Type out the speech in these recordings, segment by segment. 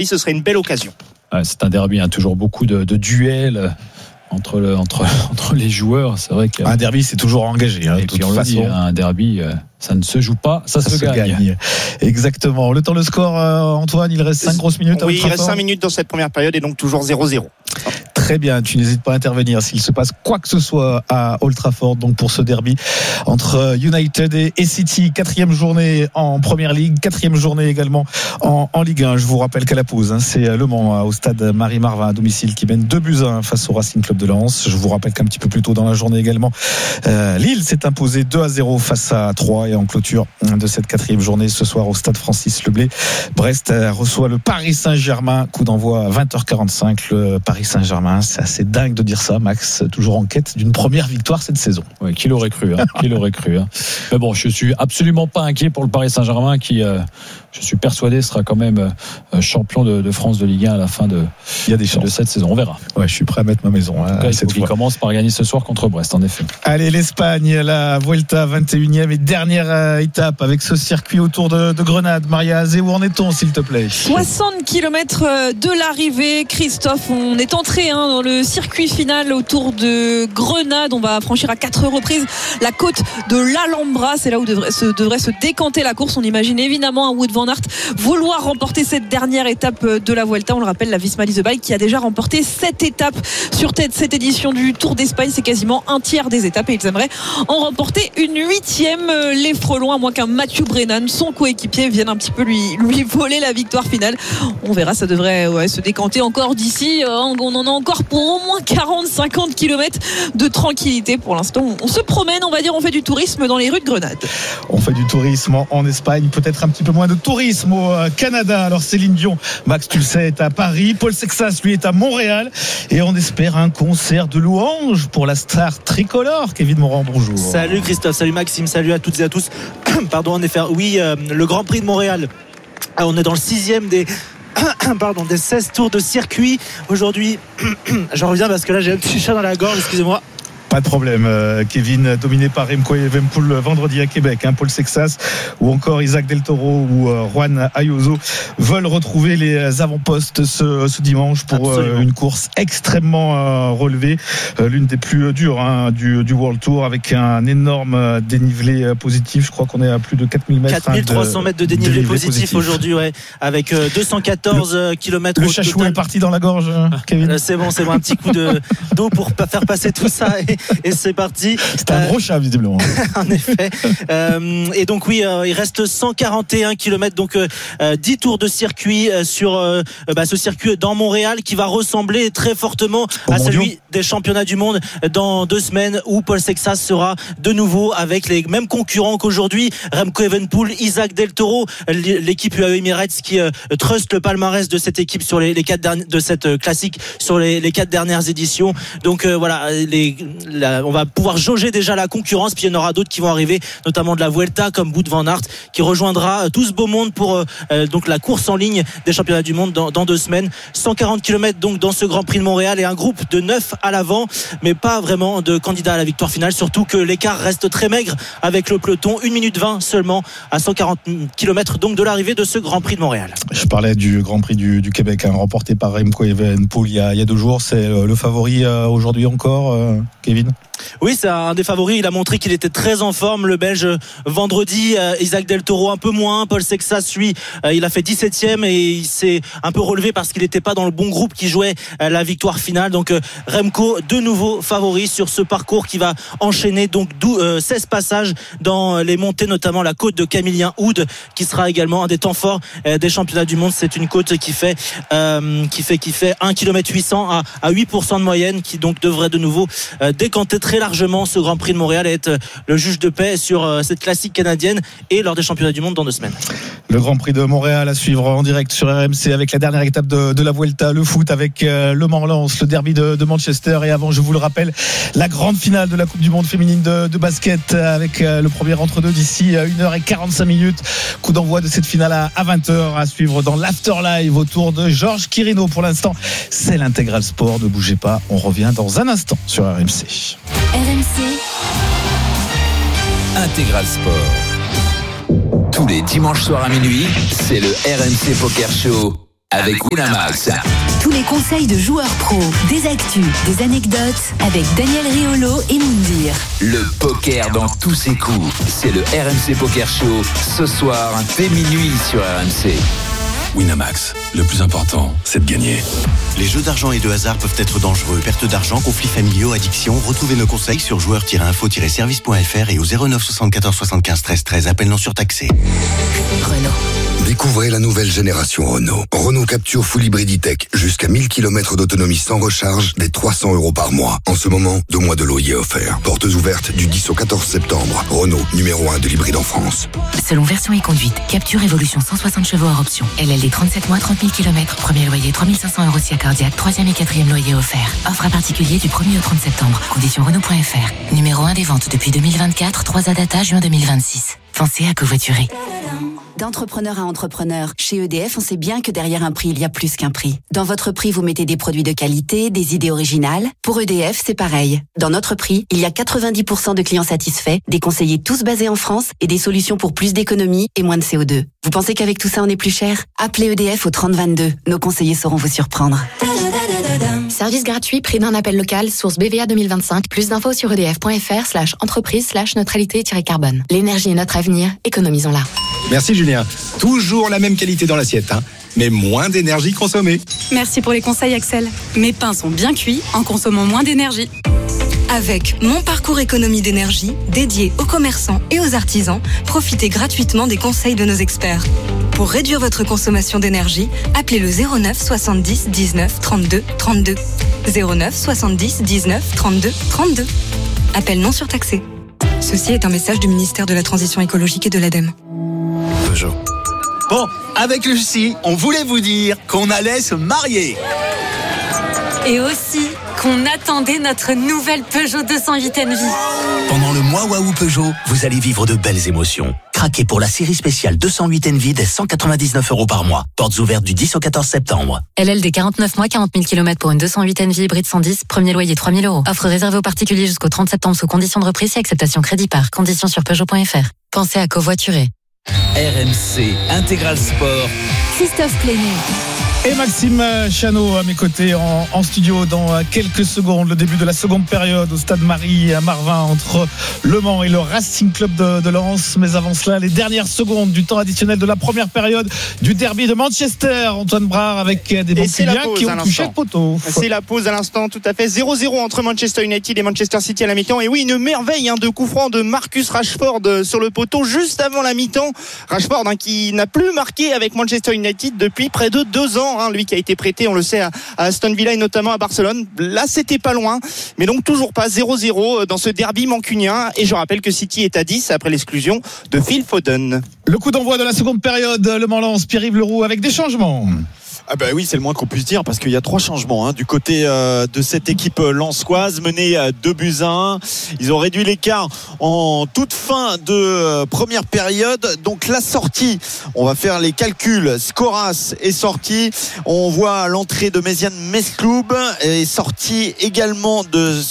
derby, ce serait une belle occasion. Ouais, c'est un derby, toujours beaucoup de duels entre les joueurs. C'est vrai qu'un derby, c'est toujours engagé. Et puis on le dit, un derby, ça ne se joue pas, ça se gagne. Exactement. Le temps, le score, Antoine, il reste 5 grosses minutes. Oui, il reste 5 minutes dans cette première période et donc toujours 0-0. Très bien, tu n'hésites pas à intervenir s'il se passe quoi que ce soit à Old Trafford, donc pour ce derby entre United et City. 4e journée en Première Ligue, 4e journée également en Ligue 1. Je vous rappelle qu'à la pause, c'est Le Mans au stade Marie-Marvin à domicile qui mène 2-1 face au Racing Club de Lens. Je vous rappelle qu'un petit peu plus tôt dans la journée également, Lille s'est imposé 2-0 face à Troyes. Et en clôture de cette 4e journée ce soir au stade Francis Leblay, Brest reçoit le Paris Saint-Germain. Coup d'envoi à 20h45. Le Paris Saint-Germain, c'est assez dingue de dire ça, Max, toujours en quête d'une première victoire cette saison. Oui, qui l'aurait cru, Mais bon, je suis absolument pas inquiet pour le Paris Saint-Germain qui, je suis persuadé, sera quand même champion de France de Ligue 1 à la fin de cette saison. On verra. Ouais, je suis prêt à mettre ma maison. Il commence par gagner ce soir contre Brest, en effet. Allez, l'Espagne, la Vuelta, 21e et dernière étape avec ce circuit autour de Grenade. Maria Azé, où en est-on, s'il te plaît? 60 km de l'arrivée, Christophe. On est entré dans le circuit final autour de Grenade. On va franchir à 4 reprises la côte de l'Alhambra. C'est là où devrait se décanter la course. On imagine évidemment un Wout van Aert vouloir remporter cette dernière étape de la Vuelta. On le rappelle, la Visma Lease qui a déjà remporté 7 étapes sur cette édition du Tour d'Espagne. C'est quasiment un tiers des étapes et ils aimeraient en remporter une 8e. Les frelons, à moins qu'un Mathieu Brennan, son coéquipier, vienne un petit peu lui voler la victoire finale. On verra, ça devrait se décanter encore d'ici. On en a encore pour au moins 40-50 km de tranquillité. Pour l'instant, on se promène, on va dire, on fait du tourisme dans les rues de Grenade. On fait du tourisme en Espagne, peut-être un petit peu moins de tourisme au Canada. Alors Céline Dion, Max, tu le sais, est à Paris. Paul Sexas, lui, est à Montréal. Et on espère un concert de louanges pour la star tricolore. Kevin Morand, bonjour. Salut Christophe, salut Maxime, salut à toutes et à tous. Pardon, en effet, oui, le Grand Prix de Montréal. On est dans le 6e des 16 tours de circuit. Aujourd'hui, j'en reviens parce que là j'ai un petit chat dans la gorge, excusez-moi. Pas de problème, Kevin, dominé par Remco Evenepoel vendredi à Québec, Paul Sexas ou encore Isaac Del Toro ou Juan Ayuso veulent retrouver les avant-postes ce dimanche pour une course extrêmement relevée, l'une des plus dures du World Tour, avec un énorme dénivelé positif. Je crois qu'on est à plus de 4000 mètres. 4300 mètres de dénivelé positif aujourd'hui, avec 214 km. Le chachou est parti dans la gorge, Kevin. C'est bon, un petit coup d'eau pour faire passer tout ça. Et c'est parti. C'est un gros chat visiblement. En effet. Et donc oui, il reste 141 km, donc 10 tours de circuit sur ce circuit dans Montréal qui va ressembler très fortement à celui des championnats du monde dans 2 semaines où Paul Sexas sera de nouveau avec les mêmes concurrents qu'aujourd'hui. Remco Evenepoel, Isaac Del Toro, l'équipe UAE Emirates qui trust le palmarès de cette équipe sur les 4 dernières de cette classique sur les 4 dernières éditions. Donc voilà, on va pouvoir jauger déjà la concurrence, puis il y en aura d'autres qui vont arriver, notamment de la Vuelta comme Wout van Aert qui rejoindra tout ce beau monde pour donc la course en ligne des championnats du monde dans 2 semaines. 140 km donc dans ce Grand Prix de Montréal et un groupe de 9 à l'avant, mais pas vraiment de candidats à la victoire finale, surtout que l'écart reste très maigre avec le peloton, 1 minute 20 seulement à 140 km donc de l'arrivée de ce Grand Prix de Montréal. Je parlais du Grand Prix du Québec, remporté par Remco Evenepoel il y a 2 jours. C'est le favori aujourd'hui encore, Kevin? Oui, c'est un des favoris. Il a montré qu'il était très en forme, le Belge, vendredi. Isaac Del Toro un peu moins. Paul Sexas, lui, il a fait 17e et il s'est un peu relevé parce qu'il n'était pas dans le bon groupe qui jouait la victoire finale. Donc Remco, de nouveau favori sur ce parcours qui va enchaîner donc 16 passages dans les montées, notamment la côte de Camillien Oud, qui sera également un des temps forts des championnats du monde. C'est une côte qui fait 1 km 800 à 8% de moyenne, qui donc devrait de nouveau décanter très largement ce Grand Prix de Montréal et être le juge de paix sur cette classique canadienne et lors des championnats du monde dans 2 semaines. Le Grand Prix de Montréal à suivre en direct sur RMC avec la dernière étape de la Vuelta, le foot avec Le Mans-Lens, le derby de Manchester, et avant, je vous le rappelle, la grande finale de la Coupe du Monde féminine de basket avec le premier entre-deux d'ici 1h45. Coup d'envoi de cette finale à 20h à suivre dans l'Afterlive autour de Georges Quirino. Pour l'instant, c'est l'Intégral Sport. Ne bougez pas, on revient dans un instant sur RMC. RMC Intégral Sport. Tous les dimanches soirs à minuit, c'est le RMC Poker Show avec Winamax. Tous les conseils de joueurs pro, des actus, des anecdotes avec Daniel Riolo et Moundir. Le poker dans tous ses coups. C'est le RMC Poker Show. Ce soir, dès minuit sur RMC. Winamax, le plus important, c'est de gagner. Les jeux d'argent et de hasard peuvent être dangereux. Perte d'argent, conflits familiaux, addiction. Retrouvez nos conseils sur joueurs-info-service.fr et au 09 74 75 13 13. Appel non surtaxé. Renault. Découvrez la nouvelle génération Renault. Renault Capture Full Hybrid E-Tech. Jusqu'à 1000 km d'autonomie sans recharge, dès 300 € par mois. En ce moment, 2 mois de loyer offerts. Portes ouvertes du 10 au 14 septembre. Renault, numéro 1 de l'hybride en France. Selon version et conduite, Capture Evolution 160 chevaux hors option. LLD 37 mois, 30 000 km. Premier loyer 3500 € si accordiaque. 3e et 4e loyer offert. Offre à particulier du 1er au 30 septembre. Conditions Renault.fr. Numéro 1 des ventes depuis 2024. 3 à data juin 2026. Pensez à covoiturer. D'entrepreneur à entrepreneur, chez EDF, on sait bien que derrière un prix, il y a plus qu'un prix. Dans votre prix, vous mettez des produits de qualité, des idées originales. Pour EDF, c'est pareil. Dans notre prix, il y a 90% de clients satisfaits, des conseillers tous basés en France et des solutions pour plus d'économie et moins de CO2. Vous pensez qu'avec tout ça, on est plus cher ? Appelez EDF au 3022. Nos conseillers sauront vous surprendre. Service gratuit, prix d'un appel local, source BVA 2025. Plus d'infos sur edf.fr/entreprise/neutralité-carbone. L'énergie est notre avenir, économisons-la. Merci Julien. Toujours la même qualité dans l'assiette, mais moins d'énergie consommée. Merci pour les conseils Axel. Mes pains sont bien cuits en consommant moins d'énergie. Avec Mon Parcours Économie d'énergie, dédié aux commerçants et aux artisans, profitez gratuitement des conseils de nos experts. Pour réduire votre consommation d'énergie, appelez le 09 70 19 32 32. 09 70 19 32 32. Appel non surtaxé. Ceci est un message du ministère de la Transition écologique et de l'ADEME. Peugeot. Bon, avec Lucie, on voulait vous dire qu'on allait se marier. Et aussi qu'on attendait notre nouvelle Peugeot 208 Envie. Pendant le mois Waouh Peugeot, vous allez vivre de belles émotions. Craquez pour la série spéciale 208 Envie dès 199 € par mois. Portes ouvertes du 10 au 14 septembre. LLD 49 mois, 40 000 km pour une 208 Envie hybride 110, premier loyer 3 000 €. Offre réservée aux particuliers jusqu'au 30 septembre sous conditions de reprise et acceptation crédit par. Conditions sur Peugeot.fr. Pensez à covoiturer. RMC Intégral Sport. Christophe Plénier. Et Maxime Chanot à mes côtés en studio dans quelques secondes. Le début de la seconde période au stade Marie à Marvin entre Le Mans et le Racing Club de Lens. Mais avant cela, les dernières secondes du temps additionnel de la première période du derby de Manchester. Antoine Brard avec des bons qui ont touché le poteau. C'est la pause à l'instant, tout à fait. 0-0 entre Manchester United et Manchester City à la mi-temps. Et oui, une merveille de coup franc de Marcus Rashford sur le poteau juste avant la mi-temps. Rashford qui n'a plus marqué avec Manchester United depuis près de 2 ans. Lui qui a été prêté, on le sait, à Aston Villa et notamment à Barcelone. Là, c'était pas loin, mais donc toujours pas 0-0 dans ce derby mancunien. Et je rappelle que City est à 10 après l'exclusion de Phil Foden. Le coup d'envoi de la seconde période, Le Mans-Lens, Pierre-Yves Leroux avec des changements. Ah bah oui, c'est le moins qu'on puisse dire parce qu'il y a 3 changements du côté de cette équipe lensoise menée 2-1. Ils ont réduit l'écart en toute fin de première période. Donc la sortie, on va faire les calculs. Skoras est sorti. On voit l'entrée de Méziane Mescloub est sorti également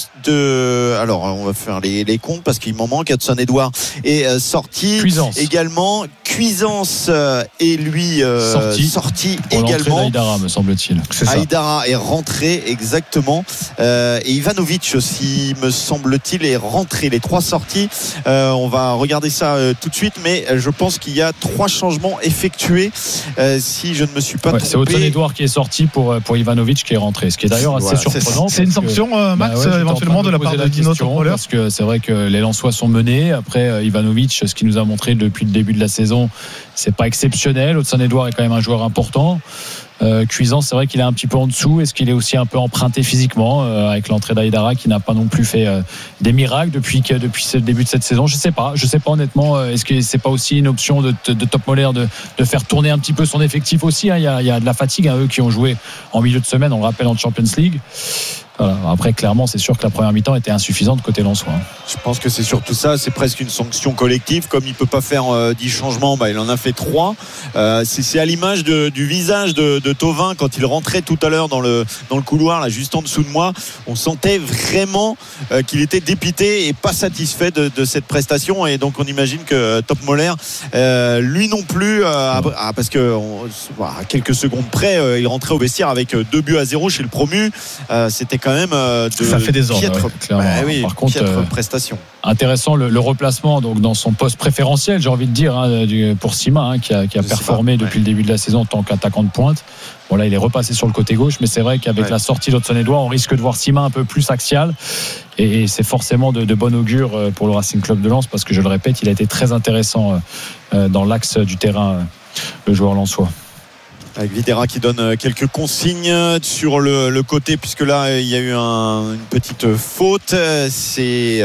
alors on va faire les comptes parce qu'il m'en manque. Hudson-Edouard est sorti. Cuisance. Également Cuisance est lui sorti également. Aïdara, me semble-t-il. Aïdara est rentré exactement et Ivanovic aussi me semble-t-il est rentré. Les 3 sorties, on va regarder ça tout de suite, mais je pense qu'il y a 3 changements effectués si je ne me suis pas trompé. C'est Hudson-Edouard qui est sorti pour Ivanovic qui est rentré, ce qui est d'ailleurs assez surprenant. C'est une sanction Max éventuellement de la part de Dino Tremoleur, parce que c'est vrai que les Lensois sont menés. Après Ivanovic, ce qu'il nous a montré depuis le début de la saison, c'est pas exceptionnel. Hudson-Edouard est quand même un joueur important. Cuisance, c'est vrai qu'il est un petit peu en dessous. Est-ce qu'il est aussi un peu emprunté physiquement avec l'entrée d'Aïdara qui n'a pas non plus fait des miracles depuis le début de cette saison? Je sais pas honnêtement. Est-ce que c'est pas aussi une option de Top Moller de faire tourner un petit peu son effectif aussi? Il y a de la fatigue, eux qui ont joué en milieu de semaine, on le rappelle, en Champions League. Voilà. Après, clairement, c'est sûr que la première mi-temps était insuffisante côté lensois. Je pense que c'est surtout ça, c'est presque une sanction collective. Comme il peut pas faire 10 changements, il en a fait 3. C'est à l'image du visage de Thauvin quand il rentrait tout à l'heure dans le couloir, là, juste en dessous de moi. On sentait vraiment qu'il était dépité et pas satisfait de cette prestation. Et donc on imagine que Top Moller, lui non plus, parce que à quelques secondes près, il rentrait au vestiaire avec 2-0 chez le promu. C'était quand même ça fait des ordres, clairement. Par contre, piètre prestation. Intéressant le replacement donc dans son poste préférentiel, j'ai envie de dire, pour Sima, qui a performé depuis le début de la saison en tant qu'attaquant de pointe. Bon, là il est repassé sur le côté gauche, mais c'est vrai qu'avec la sortie d'Hudson-Édouard, on risque de voir Sima un peu plus axial, et c'est forcément de bon augure pour le Racing Club de Lens, parce que je le répète, il a été très intéressant dans l'axe du terrain, le joueur lensois. Avec Videra qui donne quelques consignes sur le côté, puisque là il y a eu une petite faute. C'est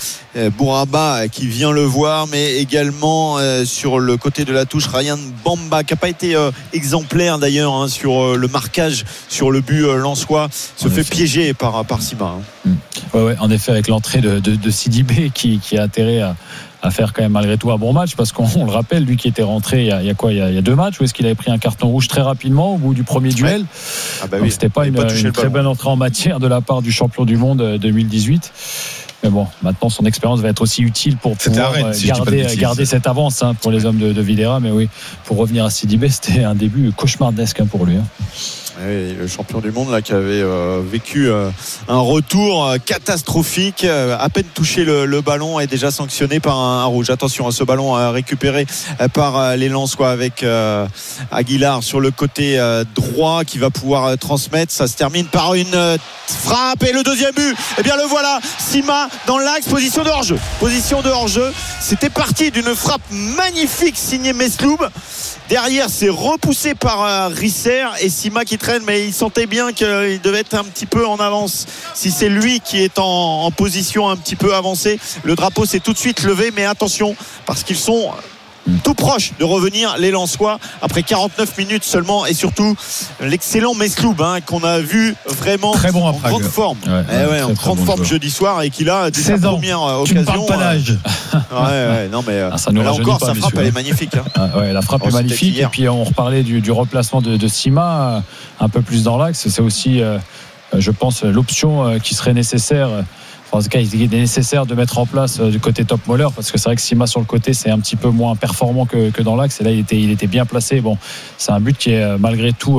Bouraba qui vient le voir, mais également sur le côté de la touche Ryan Bamba, qui n'a pas été exemplaire d'ailleurs sur le marquage sur le but lensois, se fait piéger par Sima. Ouais, en effet, avec l'entrée de Sidibé qui a intérêt à faire quand même malgré tout un bon match, parce qu'on le rappelle, lui qui était rentré il y a 2 matchs, où est-ce qu'il avait pris un carton rouge très rapidement au bout du premier duel. Donc c'était pas une très bonne entrée en matière de la part du champion du monde 2018. Mais bon, maintenant son expérience va être aussi utile pour pouvoir garder cette avance pour les hommes de Videra. Mais oui, pour revenir à Sidibé, c'était un début cauchemardesque pour lui. Oui, le champion du monde là, qui avait vécu un retour catastrophique, à peine touché le ballon, est déjà sanctionné par un rouge. Attention à ce ballon récupéré par les Lensois avec Aguilar sur le côté droit, qui va pouvoir transmettre. Ça se termine par une frappe, et le deuxième but, bien le voilà, Sima dans l'axe, position de hors-jeu. C'était parti d'une frappe magnifique signée Mesloub. Derrière, c'est repoussé par Risser, et Sima qui traîne, mais il sentait bien qu'il devait être un petit peu en avance. Si c'est lui qui est en position un petit peu avancée, le drapeau s'est tout de suite levé, mais attention, parce qu'ils sont tout proches de revenir, les Lensois, après 49 minutes seulement, et surtout l'excellent Mesloub qu'on a vu vraiment très bon en grande forme, en grande forme jeudi soir, et qu'il a dès sa première occasion. Tu ne parles pas d'âge. Non mais ça nous là encore pas, sa frappe elle est magnifique. La frappe est magnifique, et puis on reparlait du replacement de Sima un peu plus dans l'axe. C'est aussi je pense l'option qui serait nécessaire. En tout cas, il est nécessaire de mettre en place du côté Top Moller, parce que c'est vrai que Sima sur le côté, c'est un petit peu moins performant que dans l'axe, et là il était bien placé. Bon, c'est un but qui est malgré tout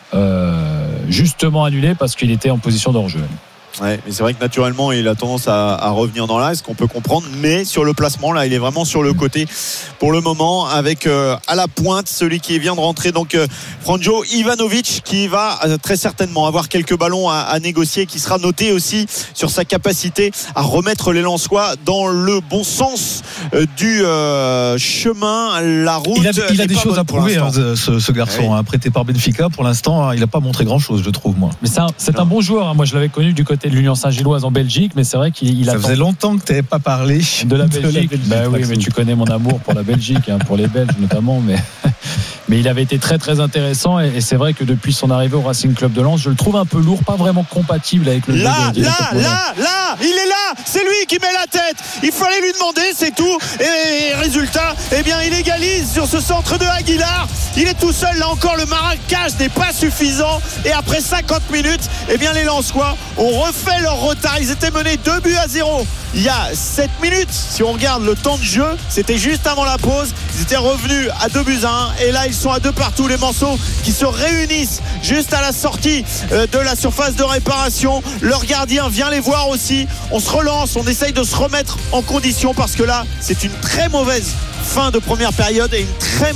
justement annulé, parce qu'il était en position d'hors-jeu. Ouais, mais c'est vrai que naturellement il a tendance à revenir dans l'axe, qu'on peut comprendre, mais sur le placement là il est vraiment sur le côté pour le moment, avec à la pointe celui qui vient de rentrer, donc Franjo Ivanovic, qui va très certainement avoir quelques ballons à négocier, qui sera noté aussi sur sa capacité à remettre les Lensois dans le bon sens du chemin. La route, il a des choses à prouver, ce garçon, prêté par Benfica. Pour l'instant, il n'a pas montré grand chose, je trouve, moi. Mais c'est un bon joueur, moi je l'avais connu du côté de l'Union Saint-Gilloise en Belgique, mais c'est vrai qu'il a. Ça faisait longtemps que tu n'avais pas parlé de la Belgique. Oui, mais tu connais mon amour pour la Belgique, pour les Belges notamment, mais il avait été très très intéressant, et c'est vrai que depuis son arrivée au Racing Club de Lens, je le trouve un peu lourd, pas vraiment compatible avec le jeu il est là, c'est lui qui met la tête, il fallait lui demander, c'est tout, et résultat, il égalise sur ce centre de Aguilar. Il est tout seul, là encore le marquage n'est pas suffisant, et après 50 minutes, les Lensois ont refait leur retard. Ils étaient menés 2-0 il y a 7 minutes. Si on regarde le temps de jeu, c'était juste avant la pause. Ils étaient revenus à 2-1, et là ils sont à 2 partout. Les morceaux qui se réunissent juste à la sortie de la surface de réparation. Leur gardien vient les voir aussi. On se relance, on essaye de se remettre en condition, parce que là c'est une très mauvaise fin de première période et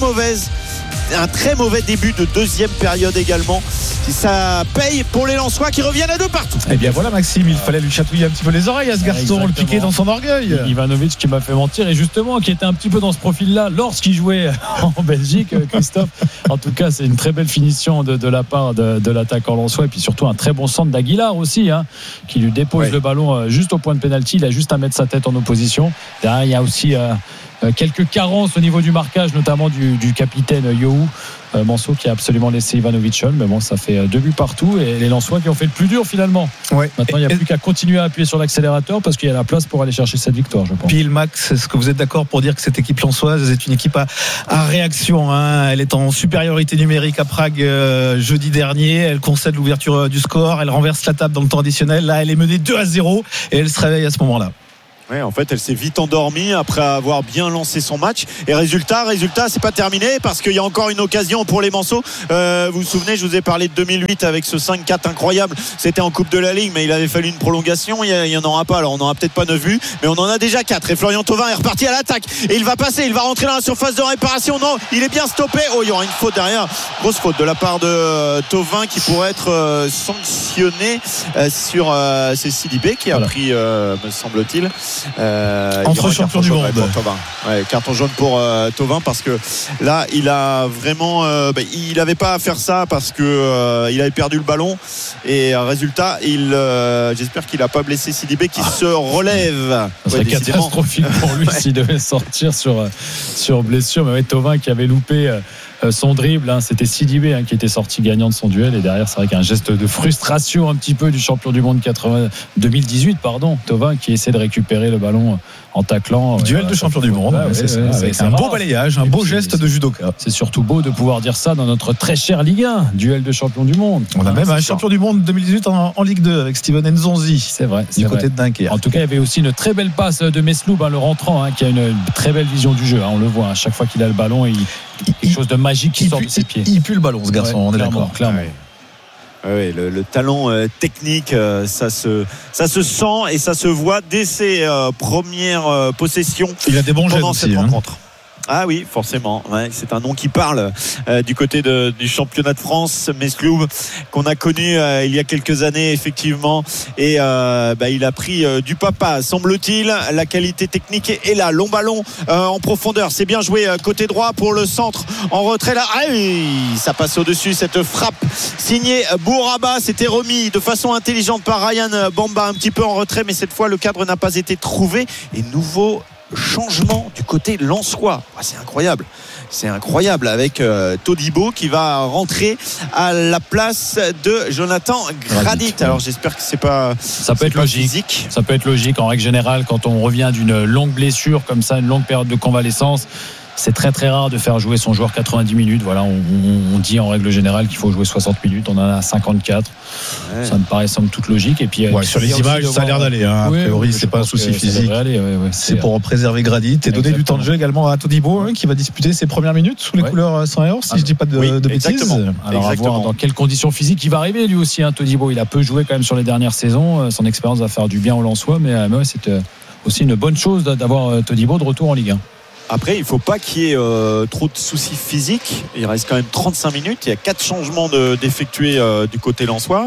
un très mauvais début de deuxième période également. Ça paye pour les Lensois qui reviennent à 2 partout. Voilà, Maxime, il fallait lui chatouiller un petit peu les oreilles à ce garçon, le piquer dans son orgueil. Ivanovic qui m'a fait mentir, et justement qui était un petit peu dans ce profil-là lorsqu'il jouait en Belgique, Christophe. En tout cas, c'est une très belle finition de la part de l'attaquant lensois, et puis surtout un très bon centre d'Aguilar aussi, qui lui dépose le ballon juste au point de pénalty. Il a juste à mettre sa tête en opposition. Derrière, il y a aussi quelques carences au niveau du marquage, notamment du capitaine Yohou Manso qui a absolument laissé Ivanovic seul, mais bon, ça fait 2 buts partout et les Lensois qui ont fait le plus dur finalement. Ouais. Maintenant, il n'y a plus qu'à continuer à appuyer sur l'accélérateur parce qu'il y a la place pour aller chercher cette victoire, je pense. Pile, Max, est-ce que vous êtes d'accord pour dire que cette équipe lensoise est une équipe à réaction, hein? Elle est en supériorité numérique à Prague jeudi dernier, elle concède l'ouverture du score, elle renverse la table dans le temps additionnel, là elle est menée 2-0 et elle se réveille à ce moment-là. Ouais, en fait, elle s'est vite endormie après avoir bien lancé son match. Et résultat, c'est pas terminé parce qu'il y a encore une occasion pour les Manceaux. Vous vous souvenez, je vous ai parlé de 2008 avec ce 5-4 incroyable. C'était en Coupe de la Ligue, mais il avait fallu une prolongation. Il y en aura pas. Alors, on n'aura peut-être pas 9 buts, mais on en a déjà 4. Et Florian Thauvin est reparti à l'attaque. Et il va passer, il va rentrer dans la surface de réparation. Non, il est bien stoppé. Oh, il y aura une faute derrière. Grosse faute de la part de Thauvin qui pourrait être sanctionné sur c'est Sidibé qui a pris, me semble-t-il. Entre champions du monde. Carton jaune pour Thauvin parce que là il a vraiment il n'avait pas à faire ça parce que il avait perdu le ballon et résultat j'espère qu'il n'a pas blessé Sidibé qui se relève. Ça serait catastrophique pour lui s'il devait sortir sur blessure, mais Thauvin qui avait loupé son dribble, c'était Sidibé qui était sorti gagnant de son duel et derrière c'est vrai qu'un geste de frustration un petit peu du champion du monde 2018 Thauvin qui essaie de récupérer le ballon en taclant. Duel de champion du monde, c'est un beau balayage, un beau geste de judoka. C'est surtout beau de pouvoir dire ça dans notre très cher Ligue 1, duel de champion du monde. On a même un champion du monde 2018 en Ligue 2 avec Steven Nzonzi. C'est vrai, du côté de Dunkerque. En tout cas, il y avait aussi une très belle passe de Mesloub, le rentrant, qui a une très belle vision du jeu. On le voit, à chaque fois qu'il a le ballon, il quelque chose de magique qui sort de ses pieds. Il pue le ballon, ce garçon, on est d'accord. Clairement. Oui, le talent technique, ça se sent et ça se voit dès ses premières possessions. Il a des bons gestes cette aussi, rencontre. Ah oui, forcément. Ouais, c'est un nom qui parle du côté du championnat de France, Mesloub, qu'on a connu il y a quelques années, effectivement. Et il a pris du papa, semble-t-il. La qualité technique est là. Long ballon en profondeur. C'est bien joué côté droit pour le centre. En retrait là. Ah oui, ça passe au-dessus. Cette frappe signée Bouraba. C'était remis de façon intelligente par Ryan Bamba. Un petit peu en retrait, mais cette fois, le cadre n'a pas été trouvé. Et nouveau changement du côté lensois. C'est incroyable avec Todibo qui va rentrer à la place de Jonathan Gradit. Alors j'espère que ça peut être logique. Physique. Ça peut être logique en règle générale quand on revient d'une longue blessure comme ça, une longue période de convalescence. C'est très très rare de faire jouer son joueur 90 minutes. Voilà, on dit en règle générale qu'il faut jouer 60 minutes. On en a 54. Ouais. Ça me paraît somme toute logique. Et puis sur les images, ça a l'air d'aller. A priori, c'est pas un souci physique. C'est pour préserver Gradit et donner du temps de jeu également à Todibo qui va disputer ses premières minutes sous les couleurs Saint-Héros, si je dis pas de bêtises. Alors à voir dans quelles conditions physiques il va arriver lui aussi. Todibo, il a peu joué quand même sur les dernières saisons. Son expérience va faire du bien au Lensois, mais c'est aussi une bonne chose d'avoir Todibo de retour en Ligue 1. Après, il ne faut pas qu'il y ait trop de soucis physiques. Il reste quand même 35 minutes. Il y a 4 changements d'effectuer du côté lensois.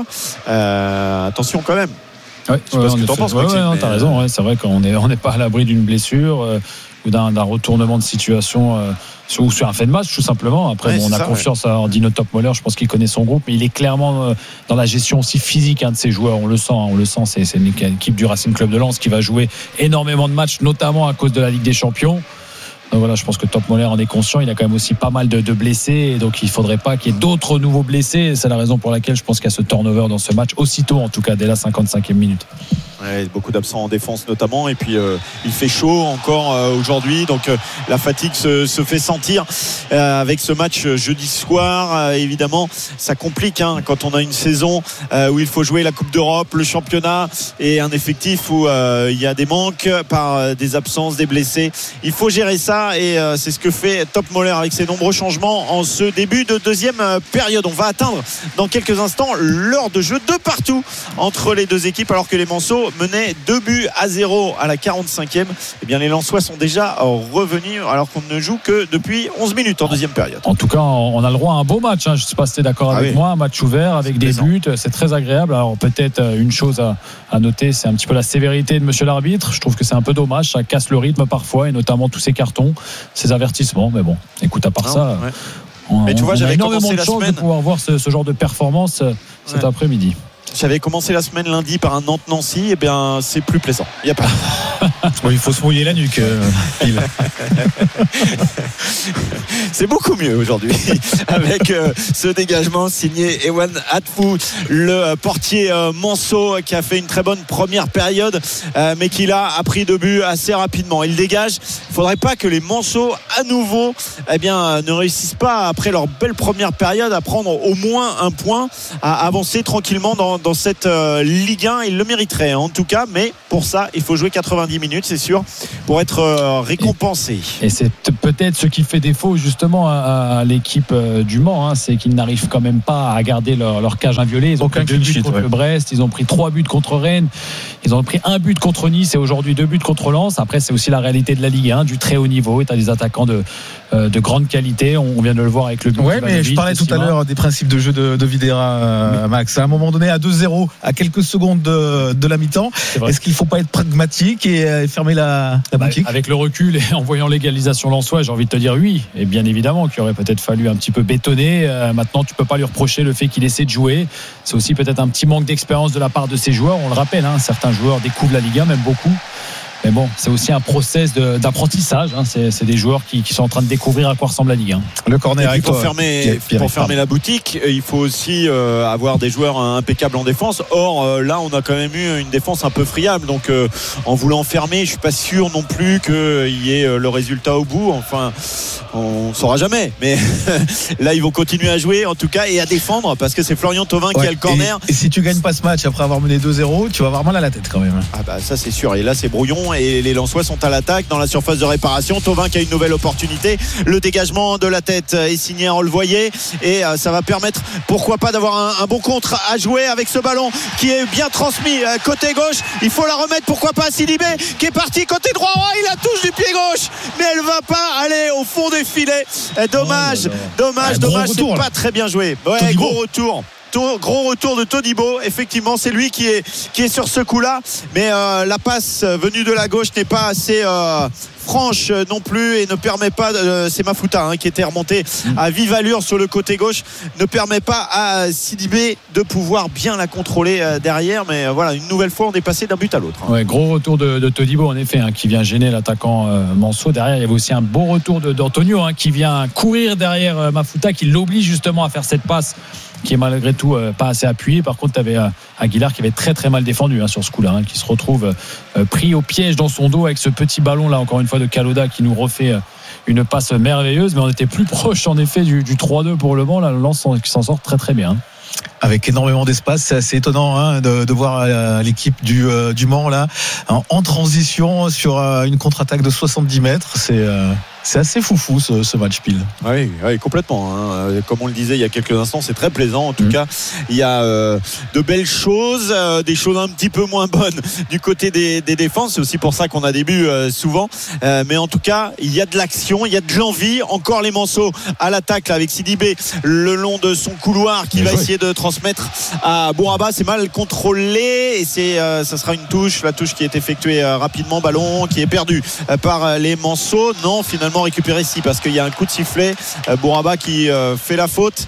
Attention quand même. Ouais, je sais pas ce que tu en penses. Tu as raison. C'est vrai qu'on n'est pas à l'abri d'une blessure ou d'un retournement de situation ou sur un fait de match, tout simplement. Après, on a confiance en Dino Topmoller. Je pense qu'il connaît son groupe, mais il est clairement dans la gestion aussi physique de ses joueurs. On le sent. C'est une équipe du Racing Club de Lens qui va jouer énormément de matchs, notamment à cause de la Ligue des Champions. Donc voilà, je pense que Topmoller en est conscient. Il a quand même aussi pas mal de blessés, et donc il ne faudrait pas qu'il y ait d'autres nouveaux blessés. C'est la raison pour laquelle je pense qu'il y a ce turnover dans ce match, aussitôt en tout cas, dès la 55e minute. Ouais, beaucoup d'absents en défense notamment, et puis il fait chaud encore aujourd'hui, donc la fatigue se fait sentir avec ce match jeudi soir. Évidemment, ça complique quand on a une saison où il faut jouer la Coupe d'Europe, le championnat, et un effectif où il y a des manques par des absences, des blessés. Il faut gérer ça, et c'est ce que fait Topmoller avec ses nombreux changements en ce début de deuxième période. On va atteindre dans quelques instants l'heure de jeu de partout entre les deux équipes, alors que les Manceaux menaient 2-0 à la 45e. Eh bien, les Lensois sont déjà revenus alors qu'on ne joue que depuis 11 minutes en deuxième période. En tout cas, on a le droit à un beau match. Je ne sais pas si tu es d'accord avec moi. Un match ouvert avec des buts. C'est très agréable. Alors, peut-être une chose à noter, c'est un petit peu la sévérité de monsieur l'arbitre. Je trouve que c'est un peu dommage. Ça casse le rythme parfois, et notamment tous ces cartons, ces avertissements. Mais bon, écoute, à part ça, mais tu vois, j'avais énormément de chance de pouvoir voir ce genre de performance cet après-midi. J'avais commencé la semaine lundi par un Nantes-Nancy, et bien c'est plus plaisant. Il n'y a pas. Bon, il faut se mouiller la nuque. C'est beaucoup mieux aujourd'hui avec ce dégagement signé Ewan Atfou, le portier Manceau, qui a fait une très bonne première période, mais qui là a pris 2 buts assez rapidement. Il dégage. Il ne faudrait pas que les Manceaux à nouveau ne réussissent pas, après leur belle première période, à prendre au moins un point, à avancer tranquillement dans cette Ligue 1. Ils le mériteraient en tout cas, mais pour ça il faut jouer 90 minutes, c'est sûr, pour être récompensé. Et c'est peut-être ce qui fait défaut justement à l'équipe du Mans, hein, c'est qu'ils n'arrivent quand même pas à garder leur cage inviolée. Ils ont pris 2 buts contre le Brest, ils ont pris 3 buts contre Rennes, ils ont pris 1 but contre Nice et aujourd'hui 2 buts contre Lens. Après, c'est aussi la réalité de la Ligue 1, du très haut niveau. Et tu as des attaquants de grande qualité, on vient de le voir avec le but. Ouais, mais je parlais tout à l'heure des principes de jeu de Videra, Max. À un moment donné, à 2-0, à quelques secondes de la mi-temps, est-ce qu'il ne faut pas être pragmatique et fermer la boutique? Avec le recul et en voyant l'égalisation lensoise, j'ai envie de te dire oui. Et bien évidemment qu'il aurait peut-être fallu un petit peu bétonner. Maintenant, tu ne peux pas lui reprocher le fait qu'il essaie de jouer. C'est aussi peut-être un petit manque d'expérience de la part de ses joueurs. On le rappelle, hein, certains joueurs découvrent la Ligue 1, même beaucoup. Mais bon, c'est aussi un process d'apprentissage, hein. C'est des joueurs qui sont en train de découvrir à quoi ressemble la Ligue 1. Le corner avec pour fermer la boutique, il faut aussi avoir des joueurs impeccables en défense. Or là, on a quand même eu une défense un peu friable. Donc en voulant fermer, je suis pas sûr non plus qu'il y ait le résultat au bout. Enfin, on saura jamais. Mais là, ils vont continuer à jouer en tout cas et à défendre, parce que c'est Florian Thauvin qui a le corner. Et si tu gagnes pas ce match après avoir mené 2-0, tu vas avoir mal à la tête quand même. Ah bah ça c'est sûr. Et là, c'est brouillon. Et les Lensois sont à l'attaque dans la surface de réparation. Thauvin qui a une nouvelle opportunité. Le dégagement de la tête est signé à Olvoyer et ça va permettre, pourquoi pas, d'avoir un bon contre à jouer avec ce ballon qui est bien transmis côté gauche. Il faut la remettre, pourquoi pas, à Sidibé qui est parti côté droit. Oh, il la touche du pied gauche, mais elle va pas aller au fond des filets. Dommage, c'est pas très bien joué. Ouais, gros retour de Todibo. Effectivement, c'est lui qui est sur ce coup-là, mais la passe venue de la gauche n'est pas assez franche non plus et ne permet pas, c'est Mafuta qui était remonté à vive allure sur le côté gauche, ne permet pas à Sidibé de pouvoir bien la contrôler derrière. Mais voilà, une nouvelle fois on est passé d'un but à l'autre. Ouais, gros retour de Todibo en effet, qui vient gêner l'attaquant Manceau. Derrière, il y avait aussi un beau retour d'Antonio qui vient courir derrière Mafuta, qui l'oblige justement à faire cette passe qui est malgré tout pas assez appuyé. Par contre, tu avais Aguilar qui avait très très mal défendu sur ce coup-là, qui se retrouve pris au piège dans son dos avec ce petit ballon là, encore une fois, de Kaloda, qui nous refait une passe merveilleuse. Mais on était plus proche en effet du 3-2 pour le Mans. Là, le Lens qui s'en sort très très bien. Avec énormément d'espace, c'est assez étonnant de voir l'équipe du Mans là en transition sur une contre-attaque de 70 mètres. C'est assez foufou ce match pile. Oui, complètement. Comme on le disait il y a quelques instants, c'est très plaisant. En tout cas, il y a de belles choses, des choses un petit peu moins bonnes du côté des défenses. C'est aussi pour ça qu'on a des buts souvent. Mais en tout cas, il y a de l'action, il y a de l'envie. Encore les Manceaux à l'attaque là, avec Sidibé le long de son couloir qui va essayer de transmettre à Bouraba. C'est mal contrôlé et ça sera une touche. La touche qui est effectuée rapidement, ballon qui est perdu par les Manceaux. Non, finalement récupéré ici parce qu'il y a un coup de sifflet. Bouraba qui fait la faute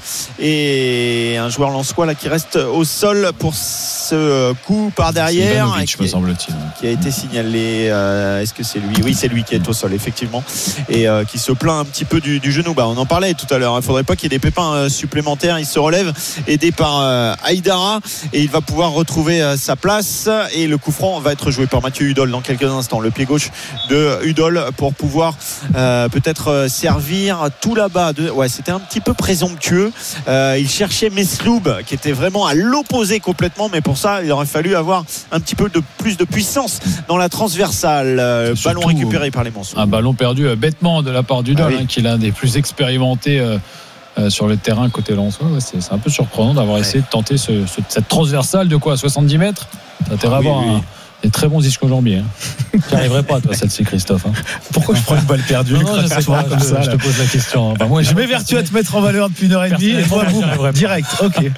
et un joueur lensois là qui reste au sol pour ce coup par derrière, qui a été signalé. Est-ce que c'est lui? Oui, c'est lui qui est au sol effectivement, et qui se plaint un petit peu du genou. On en parlait tout à l'heure, il ne faudrait pas qu'il y ait des pépins supplémentaires. Il se relève aidé par Aïdara et il va pouvoir retrouver sa place, et le coup franc va être joué par Mathieu Hudol dans quelques instants. Le pied gauche de Hudol pour pouvoir peut-être servir tout là-bas. C'était un petit peu présomptueux. Il cherchait Mesloub qui était vraiment à l'opposé complètement, mais pour ça il aurait fallu avoir un petit peu plus de puissance dans la transversale. Ballon récupéré par les Manceaux. Un ballon perdu bêtement de la part d'Hudol, qui est l'un des plus expérimentés sur le terrain côté lensois. C'est un peu surprenant d'avoir essayé de tenter cette transversale de 70 mètres. Ça intérêt à avoir des très bons ischio-jambiers. Tu n'y arriverais pas, toi, celle-ci, Christophe. Pourquoi je prends une balle perdue? Je te pose la question. Moi, je m'évertue à te mettre en valeur depuis 1h30 et toi, direct. Ok.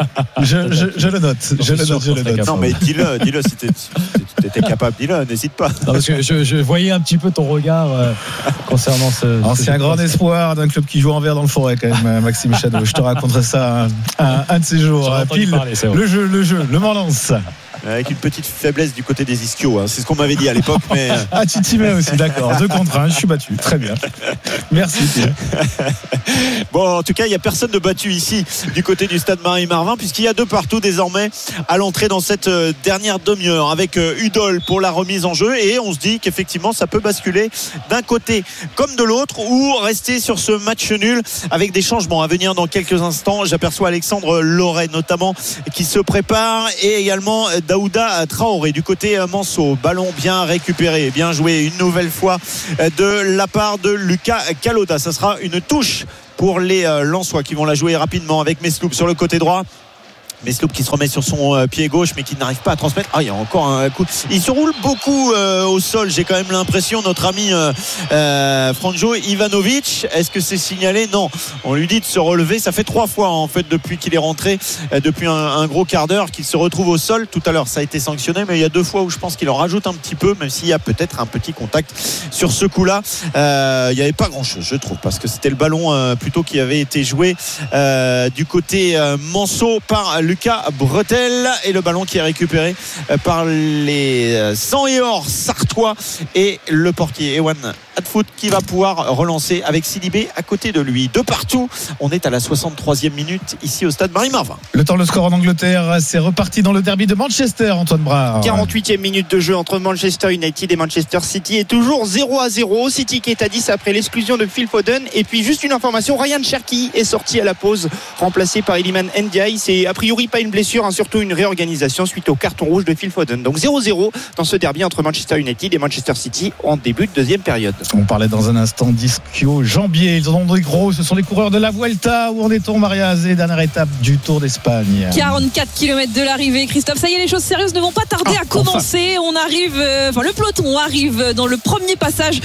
Je le note. Je le note. Non, mais dis-le si tu étais capable, dis-le, n'hésite pas. Non, parce que je voyais un petit peu ton regard concernant ce. C'est un grand espoir d'un club qui joue en vert dans le Forêt, quand même, Maxime Chadeau. Je te raconterai ça un de ces jours. Pile, le jeu, le Mans Lens. Avec une petite faiblesse du côté des ischios, hein. C'est ce qu'on m'avait dit à l'époque. Mais... Ah, tu t'y mets aussi, d'accord. 2 contre 1, je suis battu. Très bien. Merci. Bon, en tout cas, il n'y a personne de battu ici du côté du stade Marie-Marvin, puisqu'il y a 2 partout désormais à l'entrée dans cette dernière demi-heure, avec Udol pour la remise en jeu. Et on se dit qu'effectivement, ça peut basculer d'un côté comme de l'autre, ou rester sur ce match nul avec des changements à venir dans quelques instants. J'aperçois Alexandre Loret notamment qui se prépare, et également Daouda Traoré du côté Manceau. Ballon bien récupéré, bien joué une nouvelle fois de la part de Lucas Kalota. Ça sera une touche pour les Lensois qui vont la jouer rapidement avec Mesloub sur le côté droit. Mesloub qui se remet sur son pied gauche, mais qui n'arrive pas à transmettre. Ah, il y a encore un coup. Il se roule beaucoup au sol, j'ai quand même l'impression, notre ami Franjo Ivanovic. Est-ce que c'est signalé? Non, on lui dit de se relever. Ça fait 3 fois en fait depuis qu'il est rentré, depuis un gros quart d'heure, qu'il se retrouve au sol. Tout à l'heure ça a été sanctionné, mais il y a 2 fois où je pense qu'il en rajoute un petit peu, même s'il y a peut-être un petit contact sur ce coup-là. Il n'y avait pas grand-chose, je trouve, parce que c'était le ballon plutôt qui avait été joué du côté Manceau par Lucas Bretel, et le ballon qui est récupéré par les 100 et or sartois, et le portier Ewan Adfoot qui va pouvoir relancer avec Sidibé à côté de lui. De partout, on est à la 63e minute ici au stade Marie-Marvin. Le temps, le score en Angleterre, c'est reparti dans le derby de Manchester, Antoine Brard. 48e minute de jeu entre Manchester United et Manchester City, et toujours 0-0. City qui est à 10 après l'exclusion de Phil Foden. Et puis juste une information, Ryan Cherki est sorti à la pause, remplacé par Iliman Ndiaye. C'est a priori pas une blessure, hein, surtout une réorganisation suite au carton rouge de Phil Foden. Donc 0-0 dans ce derby entre Manchester United et Manchester City en début de deuxième période. On parlait dans un instant d'ischio jambier, ils en ont des gros, ce sont les coureurs de la Vuelta. Où en est-on, Maria Azé, dernière étape du Tour d'Espagne? 44 km de l'arrivée, Christophe. Ça y est, les choses sérieuses ne vont pas tarder à commencer. On arrive, le peloton arrive dans le premier passage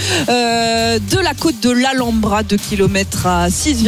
de la côte de l'Alhambra, 2 km à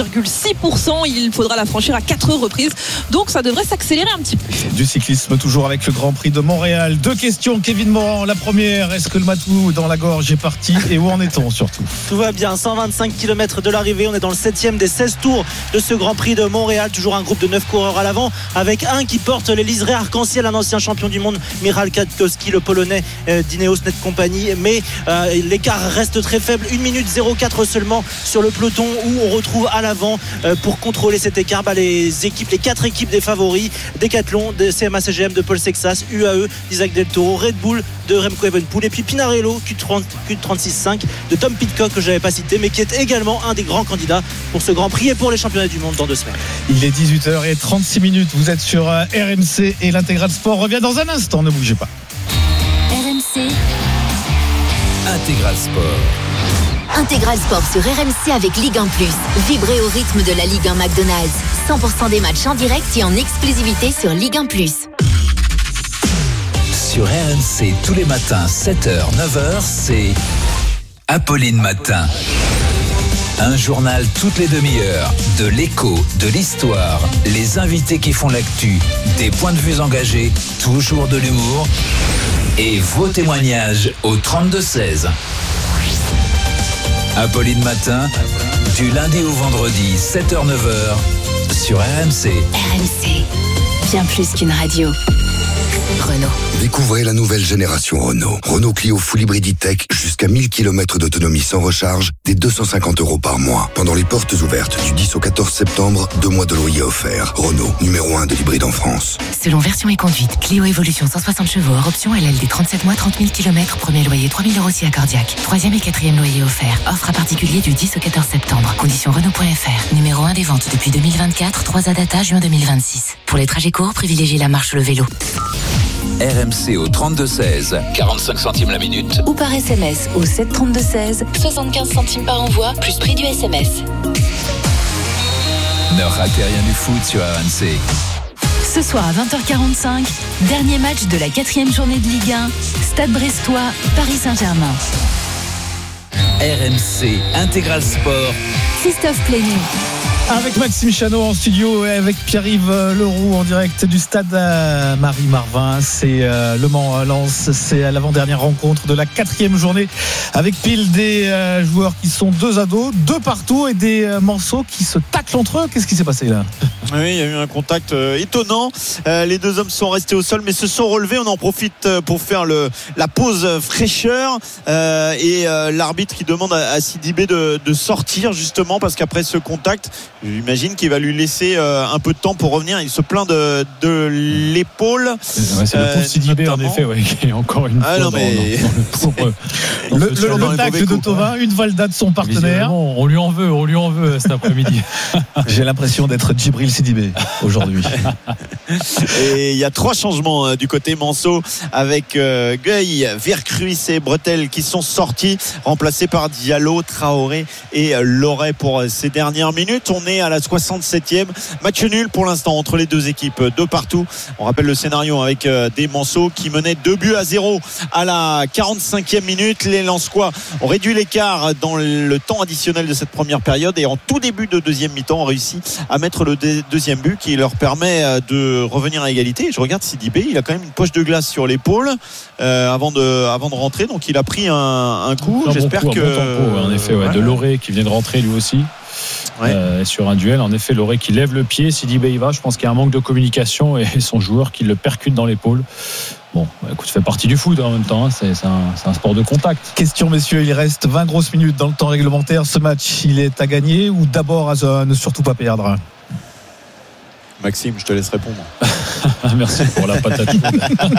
6,6%. Il faudra la franchir à 4 reprises, donc ça devrait s'accélérer un petit peu. Du cyclisme toujours avec le Grand Prix de Montréal. 2 questions, Kevin Morand. La première, est-ce que le matou dans la gorge est parti, et où en est-on surtout? Tout va bien, 125 km de l'arrivée, on est dans le 7e des 16 tours de ce Grand Prix de Montréal. Toujours un groupe de 9 coureurs à l'avant, avec un qui porte les liserés arc-en-ciel, un ancien champion du monde, Michał Kwiatkowski, le polonais d'Ineos Net Company. Mais l'écart reste très faible, 1 minute 04 seulement sur le peloton, où on retrouve à l'avant pour contrôler cet écart les 4 équipes des favoris: Decathlon, de CMA CGM, de Paul Sexas, UAE d'Isaac Del Toro, Red Bull de Remco Evenepoel, et puis Pinarello Q36.5 de Tom Pidcock, que je n'avais pas cité, mais qui est également un des grands candidats pour ce Grand Prix et pour les championnats du monde dans 2 semaines. Il est 18h36, vous êtes sur RMC, et l'Intégral Sport revient dans un instant, ne bougez pas. RMC Intégral Sport. Intégral Sport sur RMC avec Ligue 1+. Vibrez au rythme de la Ligue 1 McDonald's. 100% des matchs en direct et en exclusivité sur Ligue 1+. Sur RMC, tous les matins, 7h, 9h, c'est Apolline Matin. Un journal toutes les demi-heures, de l'écho, de l'histoire, les invités qui font l'actu, des points de vue engagés, toujours de l'humour, et vos témoignages au 32-16. Apolline Matin, du lundi au vendredi, 7h-9h, sur RMC. RMC, bien plus qu'une radio. Renault. Découvrez la nouvelle génération Renault. Renault Clio Full Hybrid E-Tech, jusqu'à 1000 km d'autonomie sans recharge, des 250 € par mois. Pendant les portes ouvertes du 10 au 14 septembre, 2 mois de loyer offerts. Renault, numéro 1 de l'hybride en France. Selon version et conduite, Clio Evolution 160 chevaux hors option LLD 37 mois, 30 000 km, premier loyer 3 000 € si accordiaque. 3e et 4e loyer offert. Offre à particulier du 10 au 14 septembre. Conditions Renault.fr. Numéro 1 des ventes depuis 2024, 3 à data, juin 2026. Pour les trajets courts, privilégiez la marche ou le vélo. RMC au 32-16, 45 centimes la minute. Ou par SMS au 732-16, 75 centimes par envoi, plus prix du SMS. Ne ratez rien du foot sur RMC. Ce soir à 20h45, dernier match de la 4e journée de Ligue 1, Stade Brestois, Paris Saint-Germain. RMC Intégral Sport. Christophe Plénier. Avec Maxime Chanot en studio et avec Pierre-Yves Leroux en direct du stade Marie-Marvin. C'est Le Mans-Lens, c'est l'avant-dernière rencontre de la 4e journée avec pile des joueurs qui sont 2 à 2 partout et des Manceaux qui se taclent entre eux. Qu'est-ce qui s'est passé là ? Oui, il y a eu un contact étonnant. Les 2 hommes sont restés au sol mais se sont relevés. On en profite pour faire la pause fraîcheur et l'arbitre qui demande à Sidibé de sortir justement parce qu'après ce contact, j'imagine qu'il va lui laisser un peu de temps pour revenir. Il se plaint de l'épaule. C'est le pauvre Sidibé en effet, qui est encore une fois non, mais... le tacle de Thauvin, une valda de son partenaire. On lui en veut cet après-midi. J'ai l'impression d'être Djibril Sidibé aujourd'hui. Et il y a 3 changements du côté Manceau avec Gueye, Vercruis et Bretel qui sont sortis, remplacés par Diallo, Traoré et Loret pour ces dernières minutes. On est à la 67e, match nul pour l'instant entre les 2 équipes, 2 partout. On rappelle le scénario avec des Manceaux qui menaient 2-0 à la 45e minute. Les Lensois ont réduit l'écart dans le temps additionnel de cette première période et en tout début de deuxième mi-temps ont réussi à mettre le deuxième but qui leur permet de revenir à égalité. Je regarde Sidibé, il a quand même une poche de glace sur l'épaule avant de rentrer, donc il a pris un coup. J'espère bon que tempo, en effet, de Loré qui vient de rentrer lui aussi. Sur un duel, en effet, Loré qui lève le pied, Sidibé y va. Je pense qu'il y a un manque de communication et son joueur qui le percute dans l'épaule. Bon, écoute, ça fait partie du foot en même temps, c'est un sport de contact. Question, messieurs, il reste 20 grosses minutes dans le temps réglementaire. Ce match, il est à gagner ou d'abord à ne surtout pas perdre ? Maxime, je te laisse répondre. Merci pour la patate chaude.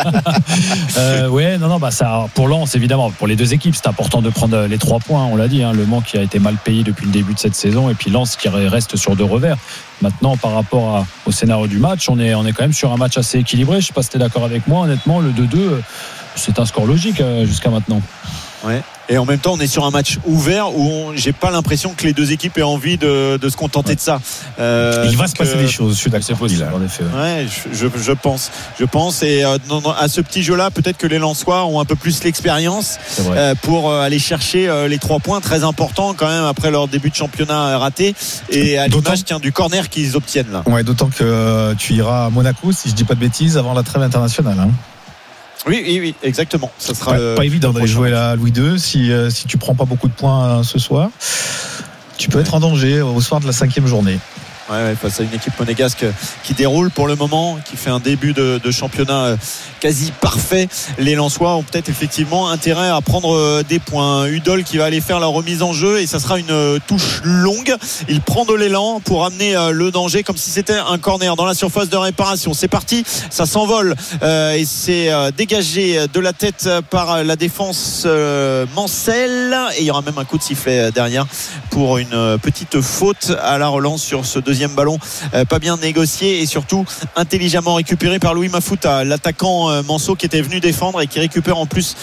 Ça, pour Lens, évidemment, pour les 2 équipes, c'est important de prendre les 3 points. On l'a dit, Le Mans qui a été mal payé depuis le début de cette saison, et puis Lens qui reste sur 2 revers. Maintenant, par rapport au scénario du match, on est quand même sur un match assez équilibré. Je ne sais pas si tu es d'accord avec moi. Honnêtement, le 2-2, c'est un score logique jusqu'à maintenant. Ouais. Et en même temps, on est sur un match ouvert où j'ai pas l'impression que les 2 équipes aient envie de se contenter de ça. Il va se passer des choses. Je suis d'accord. C'est possible, en effet. Ouais, je pense. Et à ce petit jeu-là, peut-être que les Lensois ont un peu plus l'expérience pour aller chercher les 3 points, très importants quand même après leur début de championnat raté. Et à l'image du corner qu'ils obtiennent là. Ouais, d'autant que tu iras à Monaco, si je dis pas de bêtises, avant la trêve internationale. Oui, exactement. Ça sera pas évident d'aller jouer à Louis II si tu prends pas beaucoup de points ce soir. Tu peux être en danger au soir de la 5e journée. Face à une équipe monégasque qui déroule pour le moment, qui fait un début de championnat quasi parfait. Les Lensois ont peut-être effectivement intérêt à prendre des points. Udol qui va aller faire la remise en jeu et ça sera une touche longue. Il prend de l'élan pour amener le danger comme si c'était un corner dans la surface de réparation. C'est parti, ça s'envole et c'est dégagé de la tête par la défense Mancel et il y aura même un coup de sifflet derrière pour une petite faute à la relance sur ce deuxième ballon pas bien négocié et surtout intelligemment récupéré par Louis Mafouta, l'attaquant Manceau qui était venu défendre et qui récupère en plus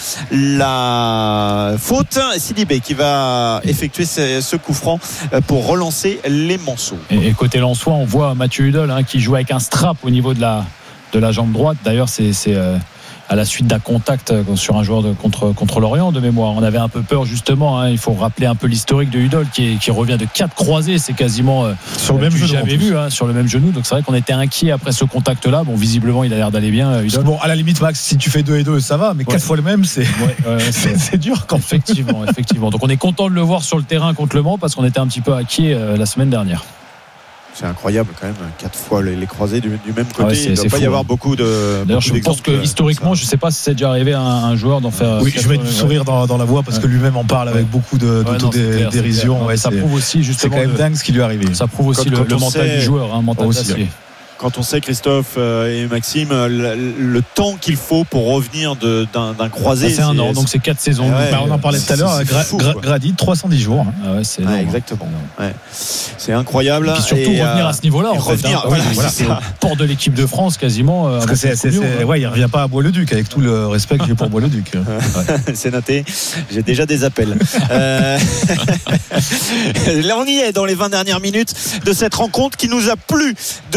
la faute. Sidibé qui va effectuer ce coup franc pour relancer les Manceaux. Et côté Lensois, on voit Mathieu Udol qui joue avec un strap au niveau de la jambe droite. D'ailleurs, c'est à la suite d'un contact sur un joueur contre Lorient de mémoire. On avait un peu peur justement, il faut rappeler un peu l'historique de Udol qui revient de 4 croisés, c'est quasiment sur le même genou, jamais vu sur le même genou, donc c'est vrai qu'on était inquiet après ce contact là. Bon, visiblement il a l'air d'aller bien, Udol. Bon, à la limite Max, si tu fais 2 et 2 ça va, mais 4 fois le même c'est dur quand effectivement. Donc on est content de le voir sur le terrain contre le Mans parce qu'on était un petit peu inquiet la semaine dernière. C'est incroyable quand même, 4 fois les croisés du même côté. Il ne doit pas y avoir beaucoup de. D'ailleurs, je pense que historiquement, je ne sais pas si c'est déjà arrivé à un joueur d'en faire. Oui, je vais te sourire dans la voix parce que lui-même en parle avec beaucoup d'autodérision. Ça prouve aussi justement. C'est quand même dingue ce qui lui est arrivé. Ça prouve aussi le mental du joueur, mental d'acier. Quand on sait, Christophe et Maxime, le temps qu'il faut pour revenir d'un croisé. C'est un an, donc c'est 4 saisons. On en parlait tout à l'heure, Grady, 310 jours. C'est énorme. Exactement. C'est incroyable. Et puis surtout revenir à ce niveau-là. C'est au port de l'équipe de France quasiment. Parce que il revient pas à Bois-le-Duc, avec tout le respect que j'ai pour Bois-le-Duc. C'est noté. J'ai déjà des appels. Là, on y est dans les 20 dernières minutes de cette rencontre qui nous a plu depuis le début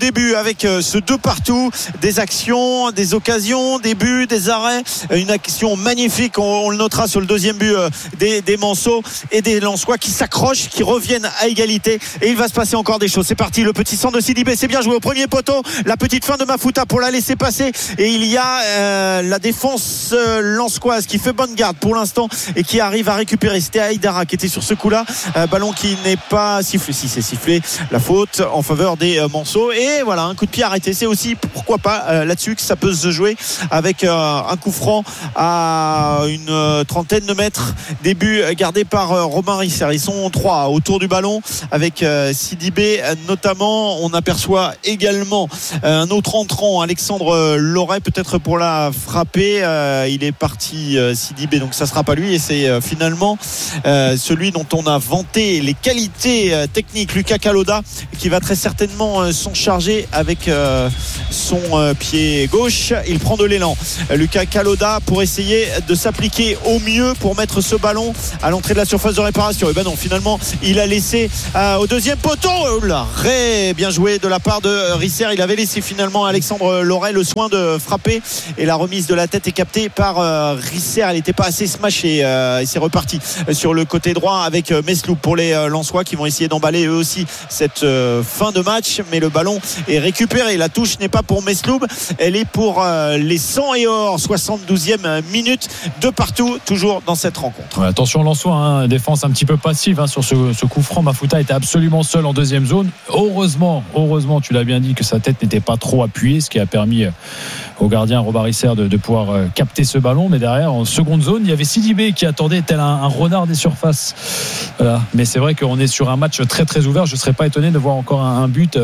début avec ce 2-partout, des actions, des occasions, des buts, des arrêts, une action magnifique, on le notera sur le deuxième but des Manceaux et des Lensois qui s'accrochent, qui reviennent à égalité, et il va se passer encore des choses. C'est parti, le petit centre de Sidibé, c'est bien joué au premier poteau, la petite fin de Mafuta pour la laisser passer, et il y a la défense lensoise qui fait bonne garde pour l'instant et qui arrive à récupérer. C'était Aïdara qui était sur ce coup-là, ballon qui n'est pas sifflé, si c'est sifflé, la faute en faveur des Manceaux, et voilà, un coup de pied arrêté. C'est aussi, pourquoi pas, là-dessus que ça peut se jouer avec un coup franc à une trentaine de mètres, début gardé par Romain Risser. Ils sont 3 autour du ballon avec Sidibé notamment. On aperçoit également un autre entrant, Alexandre Loret, peut-être pour la frapper. Il est parti, Sidibé, donc ça sera pas lui, et c'est finalement celui dont on a vanté les qualités techniques, Lucas Kaloda, qui va très certainement s'en charger avec son pied gauche. Il prend de l'élan, Lucas Kaloda, pour essayer de s'appliquer au mieux pour mettre ce ballon à l'entrée de la surface de réparation. Et ben non, finalement il a laissé au deuxième poteau. Bien joué de la part de Risser. Il avait laissé finalement à Alexandre Loret le soin de frapper, et la remise de la tête est captée par Risser. Elle n'était pas assez smashée, et c'est reparti sur le côté droit avec Mesloub pour les Lensois qui vont essayer d'emballer eux aussi cette fin de match, mais le ballon est récupéré. La touche n'est pas pour Mesloub, elle est pour les 100 et or. 72e minute, de partout toujours dans cette rencontre. Ouais, attention Lensois, défense un petit peu passive sur ce coup franc. Mafuta était absolument seul en deuxième zone. Heureusement, tu l'as bien dit, que sa tête n'était pas trop appuyée, ce qui a permis au gardien Robin Risser de pouvoir capter ce ballon. Mais derrière, en seconde zone, il y avait Sidibé qui attendait tel un renard des surfaces. Voilà. Mais c'est vrai qu'on est sur un match très très ouvert. Je ne serais pas étonné de voir encore un but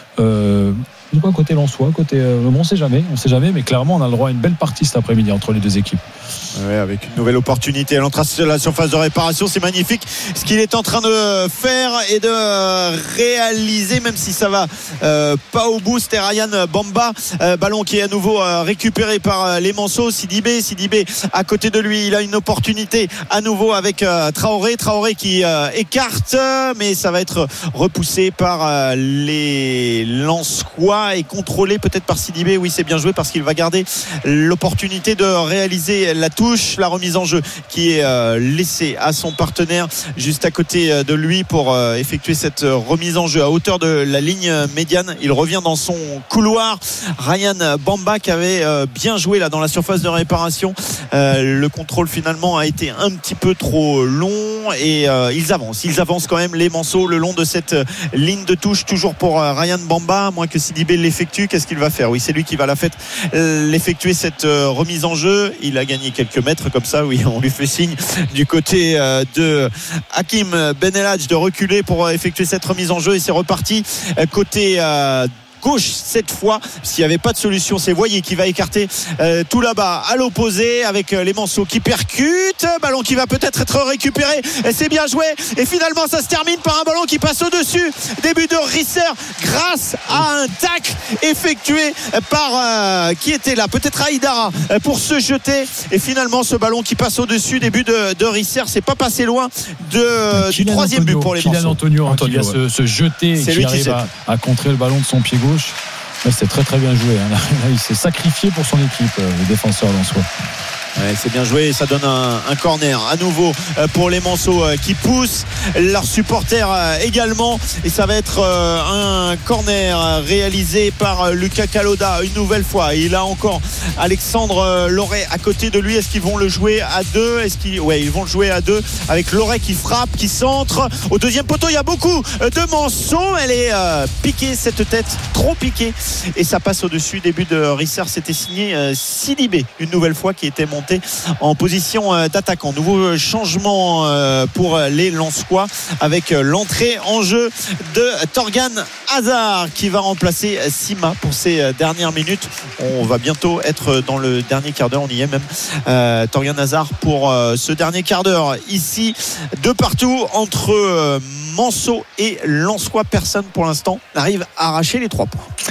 côté Lensois, côté on sait jamais, mais clairement on a le droit à une belle partie cet après-midi entre les deux équipes. Ouais, avec une nouvelle opportunité à l'entrée de la surface de réparation, c'est magnifique ce qu'il est en train de faire et de réaliser, même si ça va pas au bout. C'était Ryan Bamba, ballon qui est à nouveau récupéré par les Manceaux. Sidibé à côté de lui, il a une opportunité à nouveau avec Traoré qui écarte, mais ça va être repoussé par les Lensois et contrôlé peut-être par Sidibé. Oui, c'est bien joué parce qu'il va garder l'opportunité de réaliser la touche, la remise en jeu qui est laissée à son partenaire juste à côté de lui pour effectuer cette remise en jeu à hauteur de la ligne médiane. Il revient dans son couloir. Ryan Bamba qui avait bien joué là dans la surface de réparation. Le contrôle finalement a été un petit peu trop long, et ils avancent quand même les Manceaux le long de cette ligne de touche, toujours pour Ryan Bamba, à moins que Sidibé l'effectue. Qu'est-ce qu'il va faire? Oui, c'est lui qui va l'effectuer cette remise en jeu. Il a gagné quelques mètres comme ça, oui, on lui fait signe du côté de Hakim Ben Eladj de reculer pour effectuer cette remise en jeu, et c'est reparti côté gauche cette fois. S'il n'y avait pas de solution, c'est Voyer qui va écarter tout là-bas à l'opposé avec les Manceaux qui percutent, ballon qui va peut-être être récupéré, et c'est bien joué, et finalement ça se termine par un ballon qui passe au-dessus des buts de Risser grâce à un tacle effectué par qui était là, peut-être Aïdara, pour se jeter, et finalement ce ballon qui passe au-dessus des buts de Risser. C'est pas passé loin du troisième but pour les Manceaux. Antonio qui va se jeter et qui arrive à contrer le ballon de son pied gauche. C'est très très bien joué. Là, il s'est sacrifié pour son équipe, le défenseur lensois. Ouais, c'est bien joué, ça donne un corner à nouveau pour les Manceaux qui poussent leurs supporters également, et ça va être un corner réalisé par Lucas Kaloda une nouvelle fois. Il a encore Alexandre Loret à côté de lui. Est-ce qu'ils vont le jouer à deux? Ils vont le jouer à deux avec Loret qui frappe, qui centre au deuxième poteau. Il y a beaucoup de Manceaux, elle est piquée cette tête, trop piquée, et ça passe au-dessus des buts de Risser. C'était signé Sidibé une nouvelle fois qui était monté en position d'attaquant. Nouveau changement pour les Lensois avec l'entrée en jeu de Torgan Hazard qui va remplacer Sima pour ces dernières minutes. On va bientôt être dans le dernier quart d'heure, on y est même. Torgan Hazard pour ce dernier quart d'heure ici, de partout entre Manceaux et Lensois. Personne pour l'instant n'arrive à arracher les 3 points.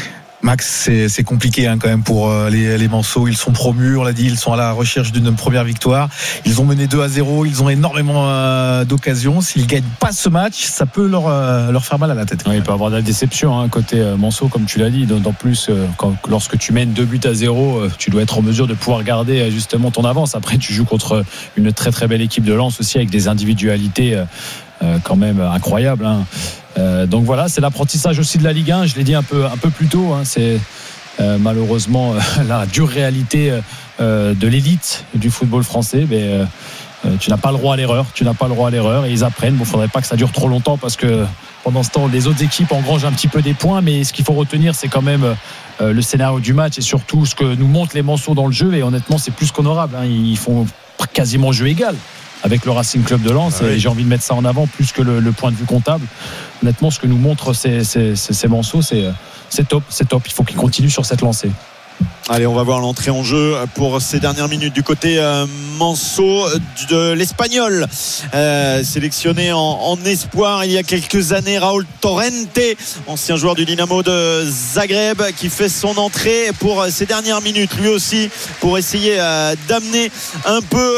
Max, c'est compliqué quand même pour les Manceaux. Ils sont promus, on l'a dit, ils sont à la recherche d'une première victoire. Ils ont mené 2-0, ils ont énormément d'occasions. S'ils gagnent pas ce match, ça peut leur faire mal à la tête. Oui, il peut y avoir de la déception côté Manceaux, comme tu l'as dit. D'autant plus lorsque tu mènes 2-0, tu dois être en mesure de pouvoir garder justement ton avance. Après, tu joues contre une très très belle équipe de Lens aussi, avec des individualités quand même incroyables. Donc voilà, c'est l'apprentissage aussi de la Ligue 1. Je l'ai dit un peu plus tôt. C'est malheureusement la dure réalité de l'élite du football français. Mais tu n'as pas le droit à l'erreur. Et ils apprennent. Bon, faudrait pas que ça dure trop longtemps, parce que pendant ce temps, les autres équipes engrangent un petit peu des points. Mais ce qu'il faut retenir, c'est quand même le scénario du match et surtout ce que nous montrent les Manceaux dans le jeu. Et honnêtement, c'est plus qu'honorable. Ils font quasiment jeu égal avec le Racing Club de Lens. Et j'ai envie de mettre ça en avant plus que le point de vue comptable. Honnêtement, ce que nous montrent ces Manceaux, c'est top. Il faut qu'ils continuent sur cette lancée. Allez, on va voir l'entrée en jeu pour ces dernières minutes du côté Manceaux de l'Espagnol, sélectionné en espoir il y a quelques années, Raúl Torrente, ancien joueur du Dynamo de Zagreb, qui fait son entrée pour ces dernières minutes, lui aussi pour essayer d'amener un peu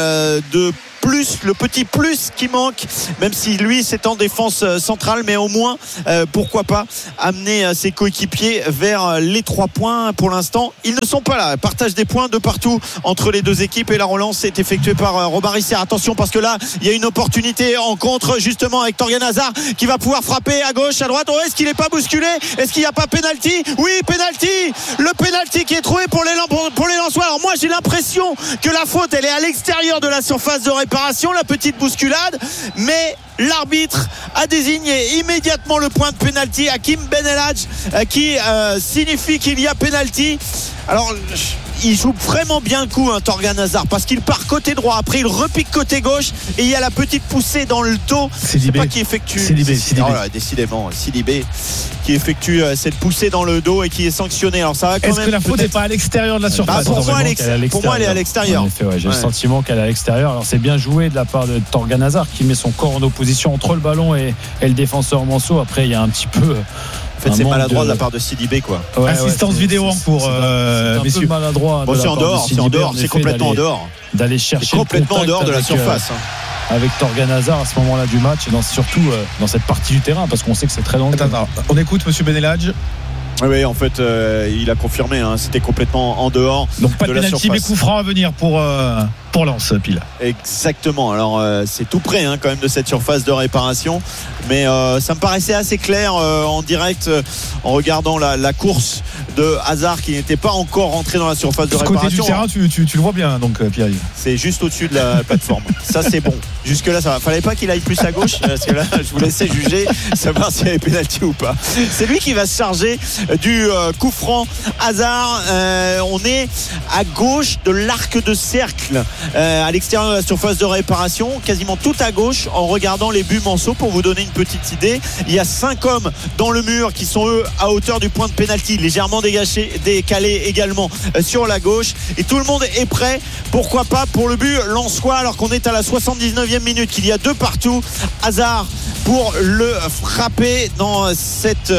de plus, le petit plus qui manque, même si lui c'est en défense centrale, mais au moins pourquoi pas amener ses coéquipiers vers les 3 points. Pour l'instant ils ne sont pas là, partage des points de partout entre les deux équipes, et la relance est effectuée par Robin Risser. Attention, parce que là il y a une opportunité en contre justement avec Torgan Hazard qui va pouvoir frapper à gauche, à droite. Est-ce qu'il n'est pas bousculé? Est-ce qu'il n'y a pas pénalty? Oui, pénalty, le pénalty qui est trouvé pour les Lensois. Alors moi j'ai l'impression que la faute elle est à l'extérieur de la surface de réparation, la petite bousculade, mais l'arbitre a désigné immédiatement le point de pénalty, Hakim Ben Eladj, qui signifie qu'il y a pénalty. Alors il joue vraiment bien le coup, Torgan Hazard, parce qu'il part côté droit, après il repique côté gauche, et il y a la petite poussée dans le dos. C'est pas qui effectue Sidibé. Oh là, décidément Sidibé qui effectue cette poussée dans le dos et qui est sanctionné. Alors ça va quand Est-ce même, que la faute n'est pas à l'extérieur de la surface? Pour moi elle est à l'extérieur. En effet, j'ai le sentiment qu'elle est à l'extérieur. Alors c'est bien joué de la part de Torgan Hazard, qui met son corps en opposition entre le ballon et le défenseur Manceau. Après il y a un petit peu en fait c'est maladroit de la part de Sidibé, quoi. Assistance vidéo en cours, messieurs. C'est un peu maladroit. C'est en dehors, c'est complètement en dehors. D'aller chercher complètement en dehors de la surface. Avec Torgan Hazard à ce moment-là du match, et surtout dans cette partie du terrain, parce qu'on sait que c'est très dangereux. On écoute monsieur Ben Eladj. Oui, en fait, il a confirmé, c'était complètement en dehors. Donc pas de de pénalty, mais coup franc à venir pour Lens, Pile. Exactement. Alors c'est tout près quand même de cette surface de réparation, mais ça me paraissait assez clair en direct en regardant la course de Hazard, qui n'était pas encore rentré dans la surface de réparation. Côté du terrain, tu le vois bien, donc Pierre-Yves. C'est juste au-dessus de la plateforme. Ça c'est bon. Jusque là ça va. Fallait pas qu'il aille plus à gauche, parce que là je vous laissais juger, savoir s'il y avait pénalty ou pas. C'est lui qui va se charger du coup franc. Hazard, on est à gauche de l'arc de cercle, à l'extérieur de la surface de réparation, quasiment tout à gauche, en regardant les buts Manceaux. Pour vous donner une petite idée, il y a 5 hommes dans le mur qui sont eux à hauteur du point de pénalty, légèrement décalé également sur la gauche, et tout le monde est prêt, pourquoi pas, pour le but lensois, alors qu'on est à la 79e minute, qu'il y a 2 partout. Hazard pour le frapper dans cette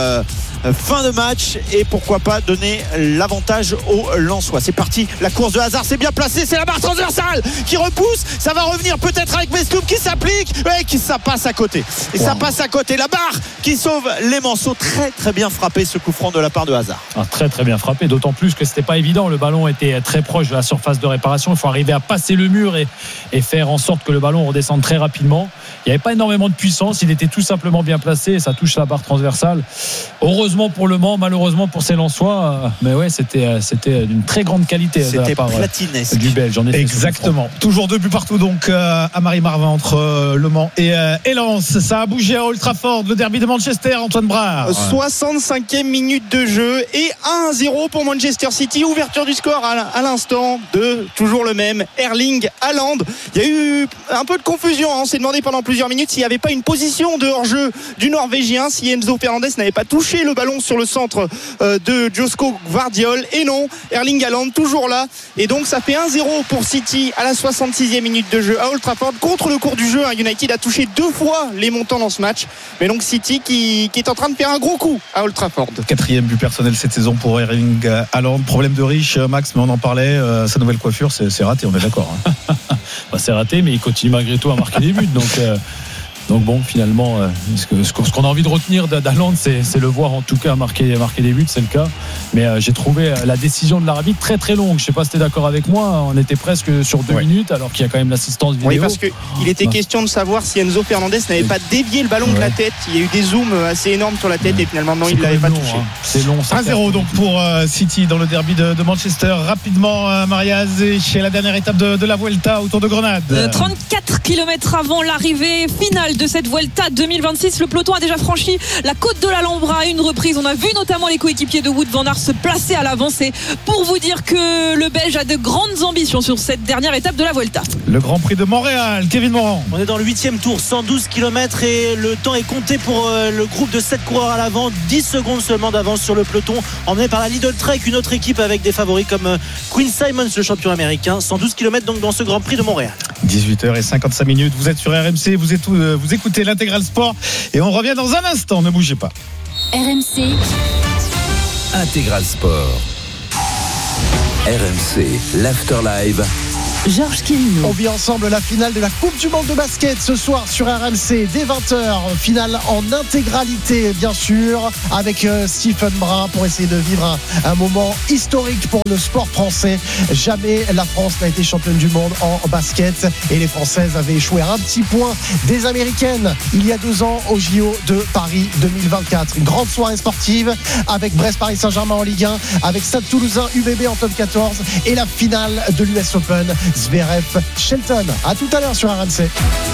fin de match, et pourquoi pas donner l'avantage aux Lensois. C'est parti, la course de Hazard, c'est bien placé, c'est la barre transversale qui repousse, ça va revenir peut-être avec Mesloub qui s'applique, et ça passe à côté, et ça passe à côté, la barre qui sauve les Manceaux. Très très bien frappé ce coup franc de la part de Hazard. Très très bien frappé, d'autant plus que c'était pas évident, le ballon était très proche de la surface de réparation, il faut arriver à passer le mur et faire en sorte que le ballon redescende très rapidement. Il n'y avait pas énormément de puissance, il était tout simplement bien placé, et ça touche la barre transversale. Heureusement pour Le Mans, malheureusement pour ces Lensois, mais ouais, c'était d'une très grande qualité de la part du Belge. Exactement. Toujours 2 buts partout donc à Marie-Marvin entre Le Mans et Lens. Ça a bougé à Old Trafford, le derby de Manchester, Antoine Brard. 65e minute de jeu et 1-0 pour Manchester City. Ouverture du score à l'instant de toujours le même Erling Haaland. Il y a eu un peu de confusion, on s'est demandé pendant plusieurs minutes s'il n'y avait pas une position de hors-jeu du Norvégien, si Enzo Fernandez n'avait pas touché le ballon sur le centre de Josko Gvardiol. Et non, Erling Haaland toujours là. Et donc ça fait 1-0 pour City à la 66e minute de jeu à Old Trafford. Contre le cours du jeu, United a touché 2 fois les montants dans ce match. Mais donc City qui est en train de faire un gros coup à Old Trafford. 4e but personnel cette saison pour Erling Haaland. Problème de riche, Max, mais on en parlait. Sa nouvelle coiffure, c'est raté, on est d'accord. Bah, c'est raté, mais il continue malgré tout à marquer des buts. Donc bon, finalement, ce qu'on a envie de retenir d'Haaland, c'est le voir en tout cas marquer des buts, c'est le cas. Mais j'ai trouvé la décision de l'arbitre très très longue. Je sais pas si tu es d'accord avec moi. On était presque sur 2 minutes, alors qu'il y a quand même l'assistance vidéo. Oui, parce qu'il était question de savoir si Enzo Fernandez n'avait pas dévié le ballon de la tête. Il y a eu des zooms assez énormes sur la tête et finalement non, il ne l'avait pas touché. C'est long. 1-0 donc pour City dans le derby de Manchester. Rapidement, Mariaz, chez la dernière étape de la Vuelta autour de Grenade. 34 km avant l'arrivée finale de cette Vuelta 2026, le peloton a déjà franchi la côte de l'Alhambra à une reprise. On a vu notamment les coéquipiers de Wout van Aert se placer à l'avancée. Pour vous dire que le Belge a de grandes ambitions sur cette dernière étape de la Vuelta. Le Grand Prix de Montréal, Kevin Morand. On est dans le 8e tour, 112 km et le temps est compté pour le groupe de 7 coureurs à l'avant. 10 secondes seulement d'avance sur le peloton, emmené par la Lidl Trek, une autre équipe avec des favoris comme Quinn Simmons, le champion américain. 112 km donc dans ce Grand Prix de Montréal. 18h55, vous êtes sur RMC, vous écoutez l'Intégral Sport et on revient dans un instant, ne bougez pas. RMC Intégral Sport. RMC, l'After Live. Georges Quirino. On vit ensemble la finale de la Coupe du Monde de basket ce soir sur RMC dès 20h. Finale en intégralité, bien sûr, avec Stephen Brun pour essayer de vivre un moment historique pour le sport français. Jamais la France n'a été championne du monde en basket et les Françaises avaient échoué à un petit point des Américaines il y a 2 ans au JO de Paris 2024. Une grande soirée sportive avec Brest-Paris Saint-Germain en Ligue 1, avec Stade Toulousain UBB en top 14 et la finale de l'US Open. Zverev Shelton. À tout à l'heure sur RMC.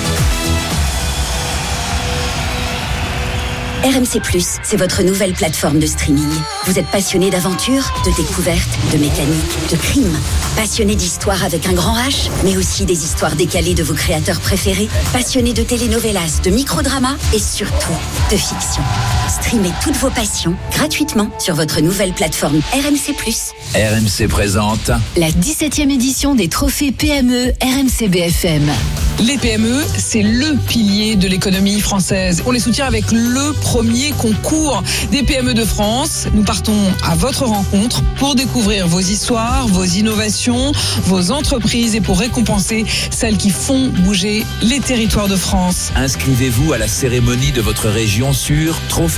RMC+, c'est votre nouvelle plateforme de streaming. Vous êtes passionné d'aventure, de découverte, de mécanique, de crime. Passionné d'histoire avec un grand H, mais aussi des histoires décalées de vos créateurs préférés. Passionné de telenovelas, de microdramas et surtout de fiction. Streamez toutes vos passions gratuitement sur votre nouvelle plateforme RMC+. RMC présente la 17e édition des trophées PME RMC BFM. Les PME, c'est le pilier de l'économie française. On les soutient avec le premier concours des PME de France. Nous partons à votre rencontre pour découvrir vos histoires, vos innovations, vos entreprises et pour récompenser celles qui font bouger les territoires de France. Inscrivez-vous à la cérémonie de votre région sur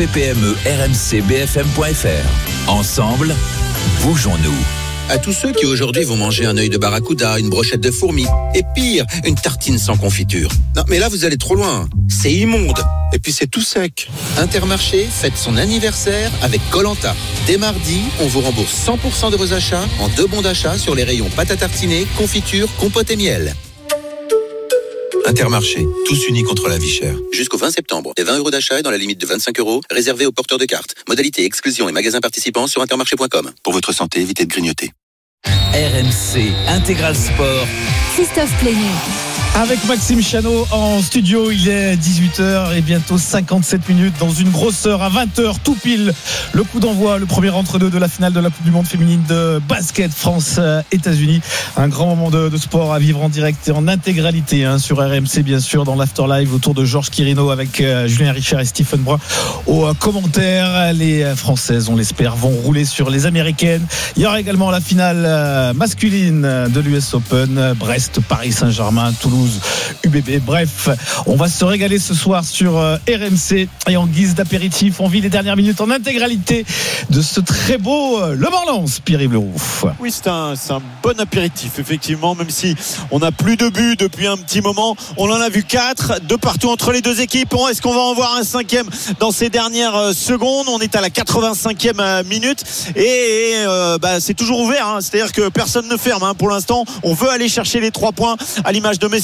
trophée-PME-RMCBFM.fr. Ensemble, bougeons-nous. À tous ceux qui aujourd'hui vont manger un œil de barracuda, une brochette de fourmis et pire, une tartine sans confiture. Non mais là vous allez trop loin, c'est immonde et puis c'est tout sec. Intermarché fête son anniversaire avec Koh-Lanta. Dès mardi, on vous rembourse 100% de vos achats en 2 bons d'achat sur les rayons pâte à tartiner, confiture, compote et miel. Intermarché, tous unis contre la vie chère. Jusqu'au 20 septembre, les 20 € d'achat est dans la limite de 25 € réservés aux porteurs de cartes. Modalité, exclusion et magasins participants sur intermarché.com. Pour votre santé, évitez de grignoter. RMC Intégral Sport. Christophe Plénier. Avec Maxime Chanot en studio, il est 18h et bientôt 57 minutes dans une grosse heure à 20h tout pile. Le coup d'envoi, le premier entre-deux de la finale de la Coupe du Monde féminine de basket France-États-Unis. Un grand moment de sport à vivre en direct et en intégralité sur RMC bien sûr dans l'After Live autour de Georges Quirino avec Julien Richard et Stephen Brun aux commentaires. Les Françaises, on l'espère, vont rouler sur les Américaines. Il y aura également la finale masculine de l'US Open, Brest, Paris Saint-Germain, Toulouse, UBB. Bref, on va se régaler ce soir sur RMC et en guise d'apéritif, on vit les dernières minutes en intégralité de ce très beau Le Mans-Lens, Pierre-Yves Leroux. Oui, c'est un bon apéritif, effectivement, même si on n'a plus de but depuis un petit moment. On en a vu 4 de partout entre les deux équipes. Est-ce qu'on va en voir un 5e dans ces dernières secondes? On est à la 85e minute et c'est toujours ouvert. C'est-à-dire que personne ne ferme pour l'instant. On veut aller chercher les 3 points à l'image de Metz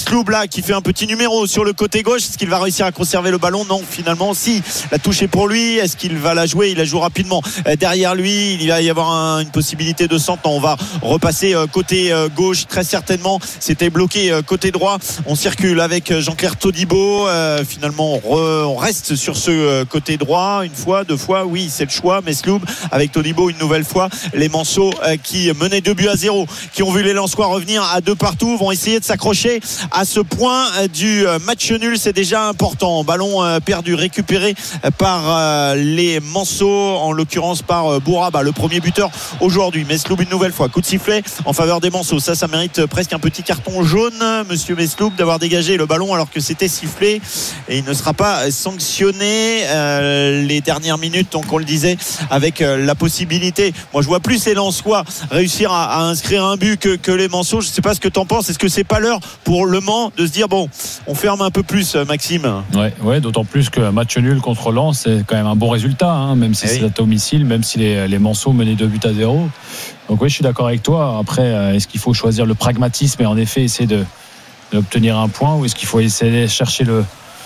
Mesloub là qui fait un petit numéro sur le côté gauche. Est-ce qu'il va réussir à conserver le ballon? Non, finalement si, la touche est pour lui. Est-ce qu'il va la jouer? Il la joue rapidement derrière lui. Il va y avoir une possibilité de centre. On va repasser côté gauche très certainement. C'était bloqué côté droit. On circule avec Jean-Claire Todibo. Finalement on reste sur ce côté droit une fois, deux fois, oui c'est le choix. Mesloub avec Todibo une nouvelle fois. Les Manceaux qui menaient 2-0, qui ont vu les Lensois revenir à 2 partout, vont essayer de s'accrocher à ce point du match nul. C'est déjà important. Ballon perdu, récupéré par les Manceaux, en l'occurrence par Bouraba, le premier buteur aujourd'hui. Mesloub une nouvelle fois, coup de sifflet en faveur des Manceaux. Ça mérite presque un petit carton jaune, monsieur Mesloub, d'avoir dégagé le ballon alors que c'était sifflé, et il ne sera pas sanctionné. Les dernières minutes, donc on le disait, avec la possibilité, moi je vois plus les Lensois réussir à inscrire un but que les Manceaux. Je ne sais pas ce que tu en penses. Est-ce que c'est pas l'heure pour Le Mans de se dire bon, on ferme un peu plus, Maxime? Ouais, d'autant plus que match nul contre Lens, c'est quand même un bon résultat, hein, même si c'est à domicile, même si les Manceaux menaient 2-0. Donc oui, je suis d'accord avec toi. Après, est-ce qu'il faut choisir le pragmatisme et en effet essayer d'obtenir un point, ou est-ce qu'il faut essayer de chercher le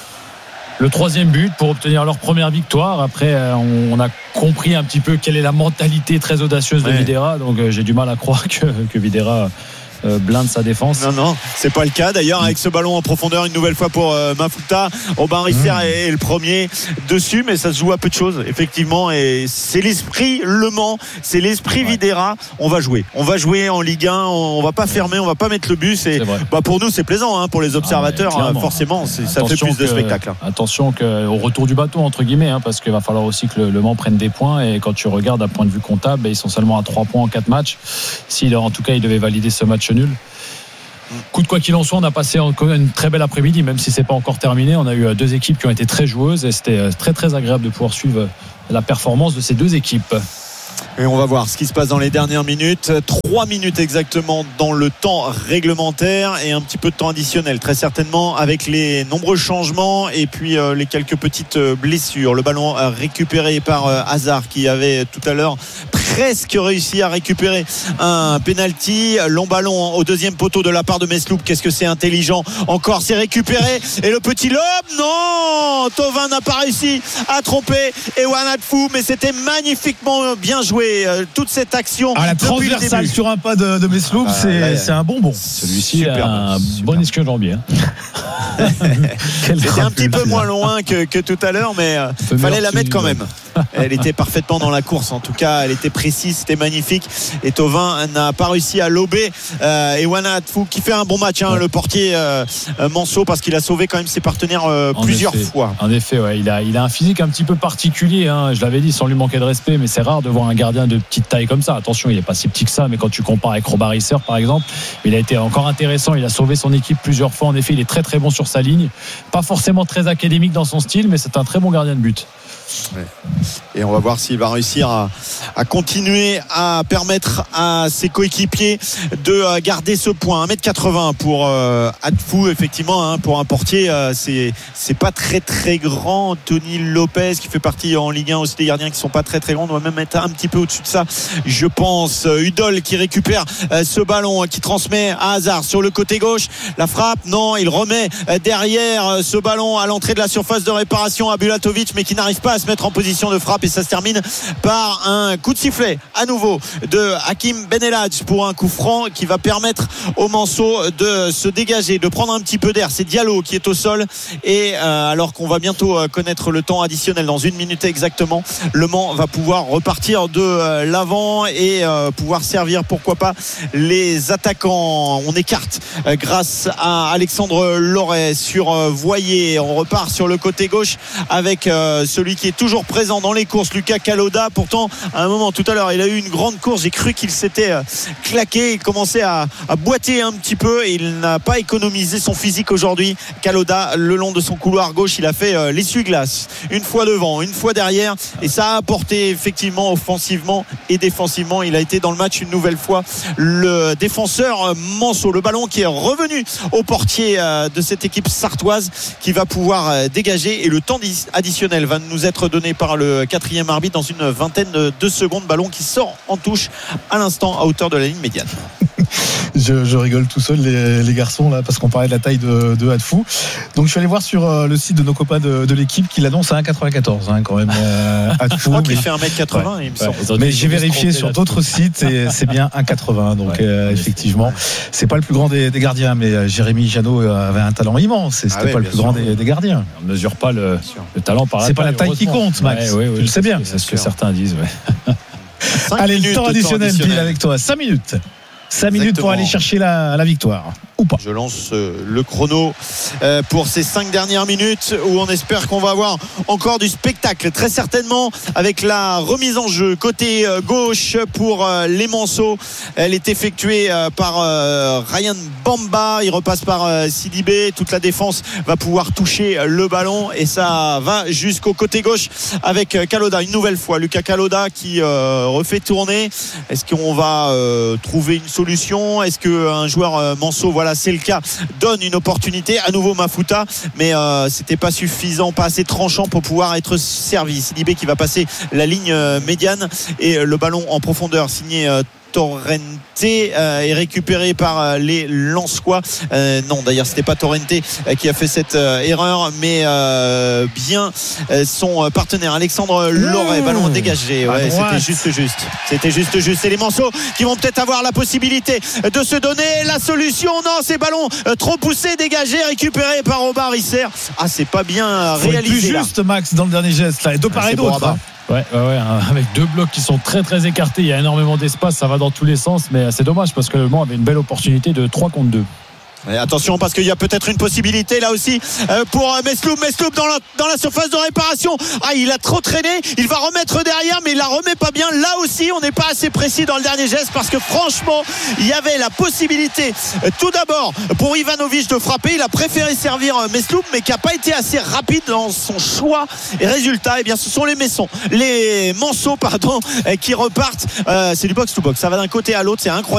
3e but pour obtenir leur première victoire? Après, on a compris un petit peu quelle est la mentalité très audacieuse de Videra, donc j'ai du mal à croire que Videra blinde sa défense. Non, c'est pas le cas. D'ailleurs, avec ce ballon en profondeur une nouvelle fois pour Mafuta, Robin Risser est le premier dessus, mais ça se joue à peu de choses effectivement, et c'est l'esprit Le Mans, c'est l'esprit Videra. On va jouer en Ligue 1, on va pas fermer, on va pas mettre le but. Pour nous c'est plaisant, hein, pour les observateurs, forcément ça fait plus de spectacle. Attention au retour du bateau entre guillemets, hein, parce qu'il va falloir aussi que le Mans prenne des points, et quand tu regardes d'un point de vue comptable, ils sont seulement à 3 points en 4 matchs. En tout cas il devait valider ce match nul. Quoi qu'il en soit, on a passé une très belle après-midi, même si c'est pas encore terminé. On a eu 2 équipes qui ont été très joueuses, et c'était très très agréable de pouvoir suivre la performance de ces 2 équipes. Et on va voir ce qui se passe dans les dernières minutes. 3 minutes exactement dans le temps réglementaire, et un petit peu de temps additionnel très certainement, avec les nombreux changements et puis les quelques petites blessures. Le ballon récupéré par Hazard, qui avait tout à l'heure presque réussi à récupérer un penalty. Long ballon au 2e poteau de la part de Mesloub. Qu'est-ce que c'est intelligent encore, c'est récupéré, et le petit lob, non, Thauvin n'a pas réussi à tromper Ewan Adfou, mais c'était magnifiquement bien joué toute cette action. La transversale sur un pas de Mesloub, c'est un bonbon. Celui-ci a un bon ischio-jambier. C'était un petit peu moins loin que tout à l'heure, mais fallait la mettre quand même. Elle était parfaitement dans la course, en tout cas elle était précise, c'était magnifique, et Thauvin n'a pas réussi à lober Ewan Adfou, qui fait un bon match, le portier Manceau, parce qu'il a sauvé quand même ses partenaires plusieurs fois. En effet, il a un physique un petit peu particulier, hein, je l'avais dit sans lui manquer de respect, mais c'est rare de voir un gardien de petite taille comme ça. Attention, il n'est pas si petit que ça, mais quand tu compares avec Robin Risser par exemple, il a été encore intéressant, il a sauvé son équipe plusieurs fois. En effet, il est très très bon sur sa ligne, pas forcément très académique dans son style, mais c'est un très bon gardien de but. Et on va voir s'il va réussir à continuer à permettre à ses coéquipiers de garder ce point. 1m80 pour Adfou, effectivement, pour un portier, c'est pas très très grand. Tony Lopez, qui fait partie en Ligue 1 aussi des gardiens qui sont pas très très grands, doit même être un petit peu au-dessus de ça, je pense. Udol qui récupère ce ballon, qui transmet à Hazard sur le côté gauche. La frappe, non, il remet derrière ce ballon à l'entrée de la surface de réparation à Bulatovic, mais qui n'arrive pas à se mettre en position de frappe, et ça se termine par un coup de sifflet à nouveau de Hakim Benelhadj pour un coup franc qui va permettre aux Manceaux de se dégager, de prendre un petit peu d'air. C'est Diallo qui est au sol, et alors qu'on va bientôt connaître le temps additionnel dans 1 minute exactement, Le Mans va pouvoir repartir de l'avant et pouvoir servir, pourquoi pas, les attaquants. On écarte grâce à Alexandre Loret sur Voyer. On repart sur le côté gauche avec celui qui est toujours présent dans les courses, Lucas Kalauda. Pourtant, à un moment tout à l'heure, il a eu une grande course, j'ai cru qu'il s'était claqué, il commençait à boiter un petit peu, et il n'a pas économisé son physique aujourd'hui. Kalauda, le long de son couloir gauche, il a fait l'essuie-glace, une fois devant, une fois derrière, et ça a apporté effectivement offensivement et défensivement. Il a été dans le match une nouvelle fois, le défenseur Manceau. Le ballon qui est revenu au portier de cette équipe sartoise, qui va pouvoir dégager, et le temps additionnel va nous être donné par le 4e arbitre dans une vingtaine de secondes. Ballon qui sort en touche à l'instant à hauteur de la ligne médiane. Je rigole tout seul, les garçons, là, parce qu'on parlait de la taille de Hadfou. Donc, je suis allé voir sur le site de nos copains de l'équipe qui l'annonce à 1,94 quand même. Hadfou. Je crois qu'il fait 1m80, il me semble. Mais j'ai vérifié sur d'autres sites et c'est bien 1,80. Donc, effectivement, c'est pas le plus grand des gardiens, mais Jérémy Janot avait un talent immense et c'était pas le plus grand des gardiens. On ne mesure pas le talent par la taille. C'est pas la taille qui compte, Max. Tu le sais bien. C'est ce que certains disent. Allez, le temps additionnel, Bill, avec toi. 5 minutes. 5 minutes pour aller chercher la victoire. Ou pas. Je lance le chrono pour ces 5 dernières minutes où on espère qu'on va avoir encore du spectacle, très certainement, avec la remise en jeu côté gauche pour les Manceaux. Elle est effectuée par Ryan Bamba. Il repasse par Sidibé. Toute la défense va pouvoir toucher le ballon et ça va jusqu'au côté gauche avec Kaloda. Une nouvelle fois, Lucas Kaloda qui refait tourner. Est-ce qu'on va trouver une solution? Est-ce qu'un joueur Manceau, voilà, c'est le cas, donne une opportunité? À nouveau Mafuta, mais c'était pas suffisant, pas assez tranchant pour pouvoir être servi. Sidibé qui va passer la ligne médiane et le ballon en profondeur signé Torrente est récupéré par les Lensois. Non, d'ailleurs c'était pas Torrente qui a fait cette erreur, mais bien son partenaire Alexandre Loret. Ballon dégagé, c'était juste et les Manceaux qui vont peut-être avoir la possibilité de se donner la solution. Non, ces ballons trop poussés, dégagés, récupérés par Omar Isser. Ah, c'est pas bien réalisé. Plus juste, Max, dans le dernier geste là, et de part et d'autre. Ouais, avec deux blocs qui sont très très écartés, il y a énormément d'espace, ça va dans tous les sens, mais c'est dommage parce que le Mans avait une belle opportunité de 3 contre 2. Et attention parce qu'il y a peut-être une possibilité là aussi pour Mesloub dans la surface de réparation. Ah, il a trop traîné, il va remettre derrière mais il la remet pas bien. Là aussi on n'est pas assez précis dans le dernier geste parce que franchement il y avait la possibilité tout d'abord pour Ivanovic de frapper. Il a préféré servir Mesloub mais qui n'a pas été assez rapide dans son choix et résultat, eh bien ce sont les Manceaux qui repartent. C'est du box to box, ça va d'un côté à l'autre, c'est incroyable.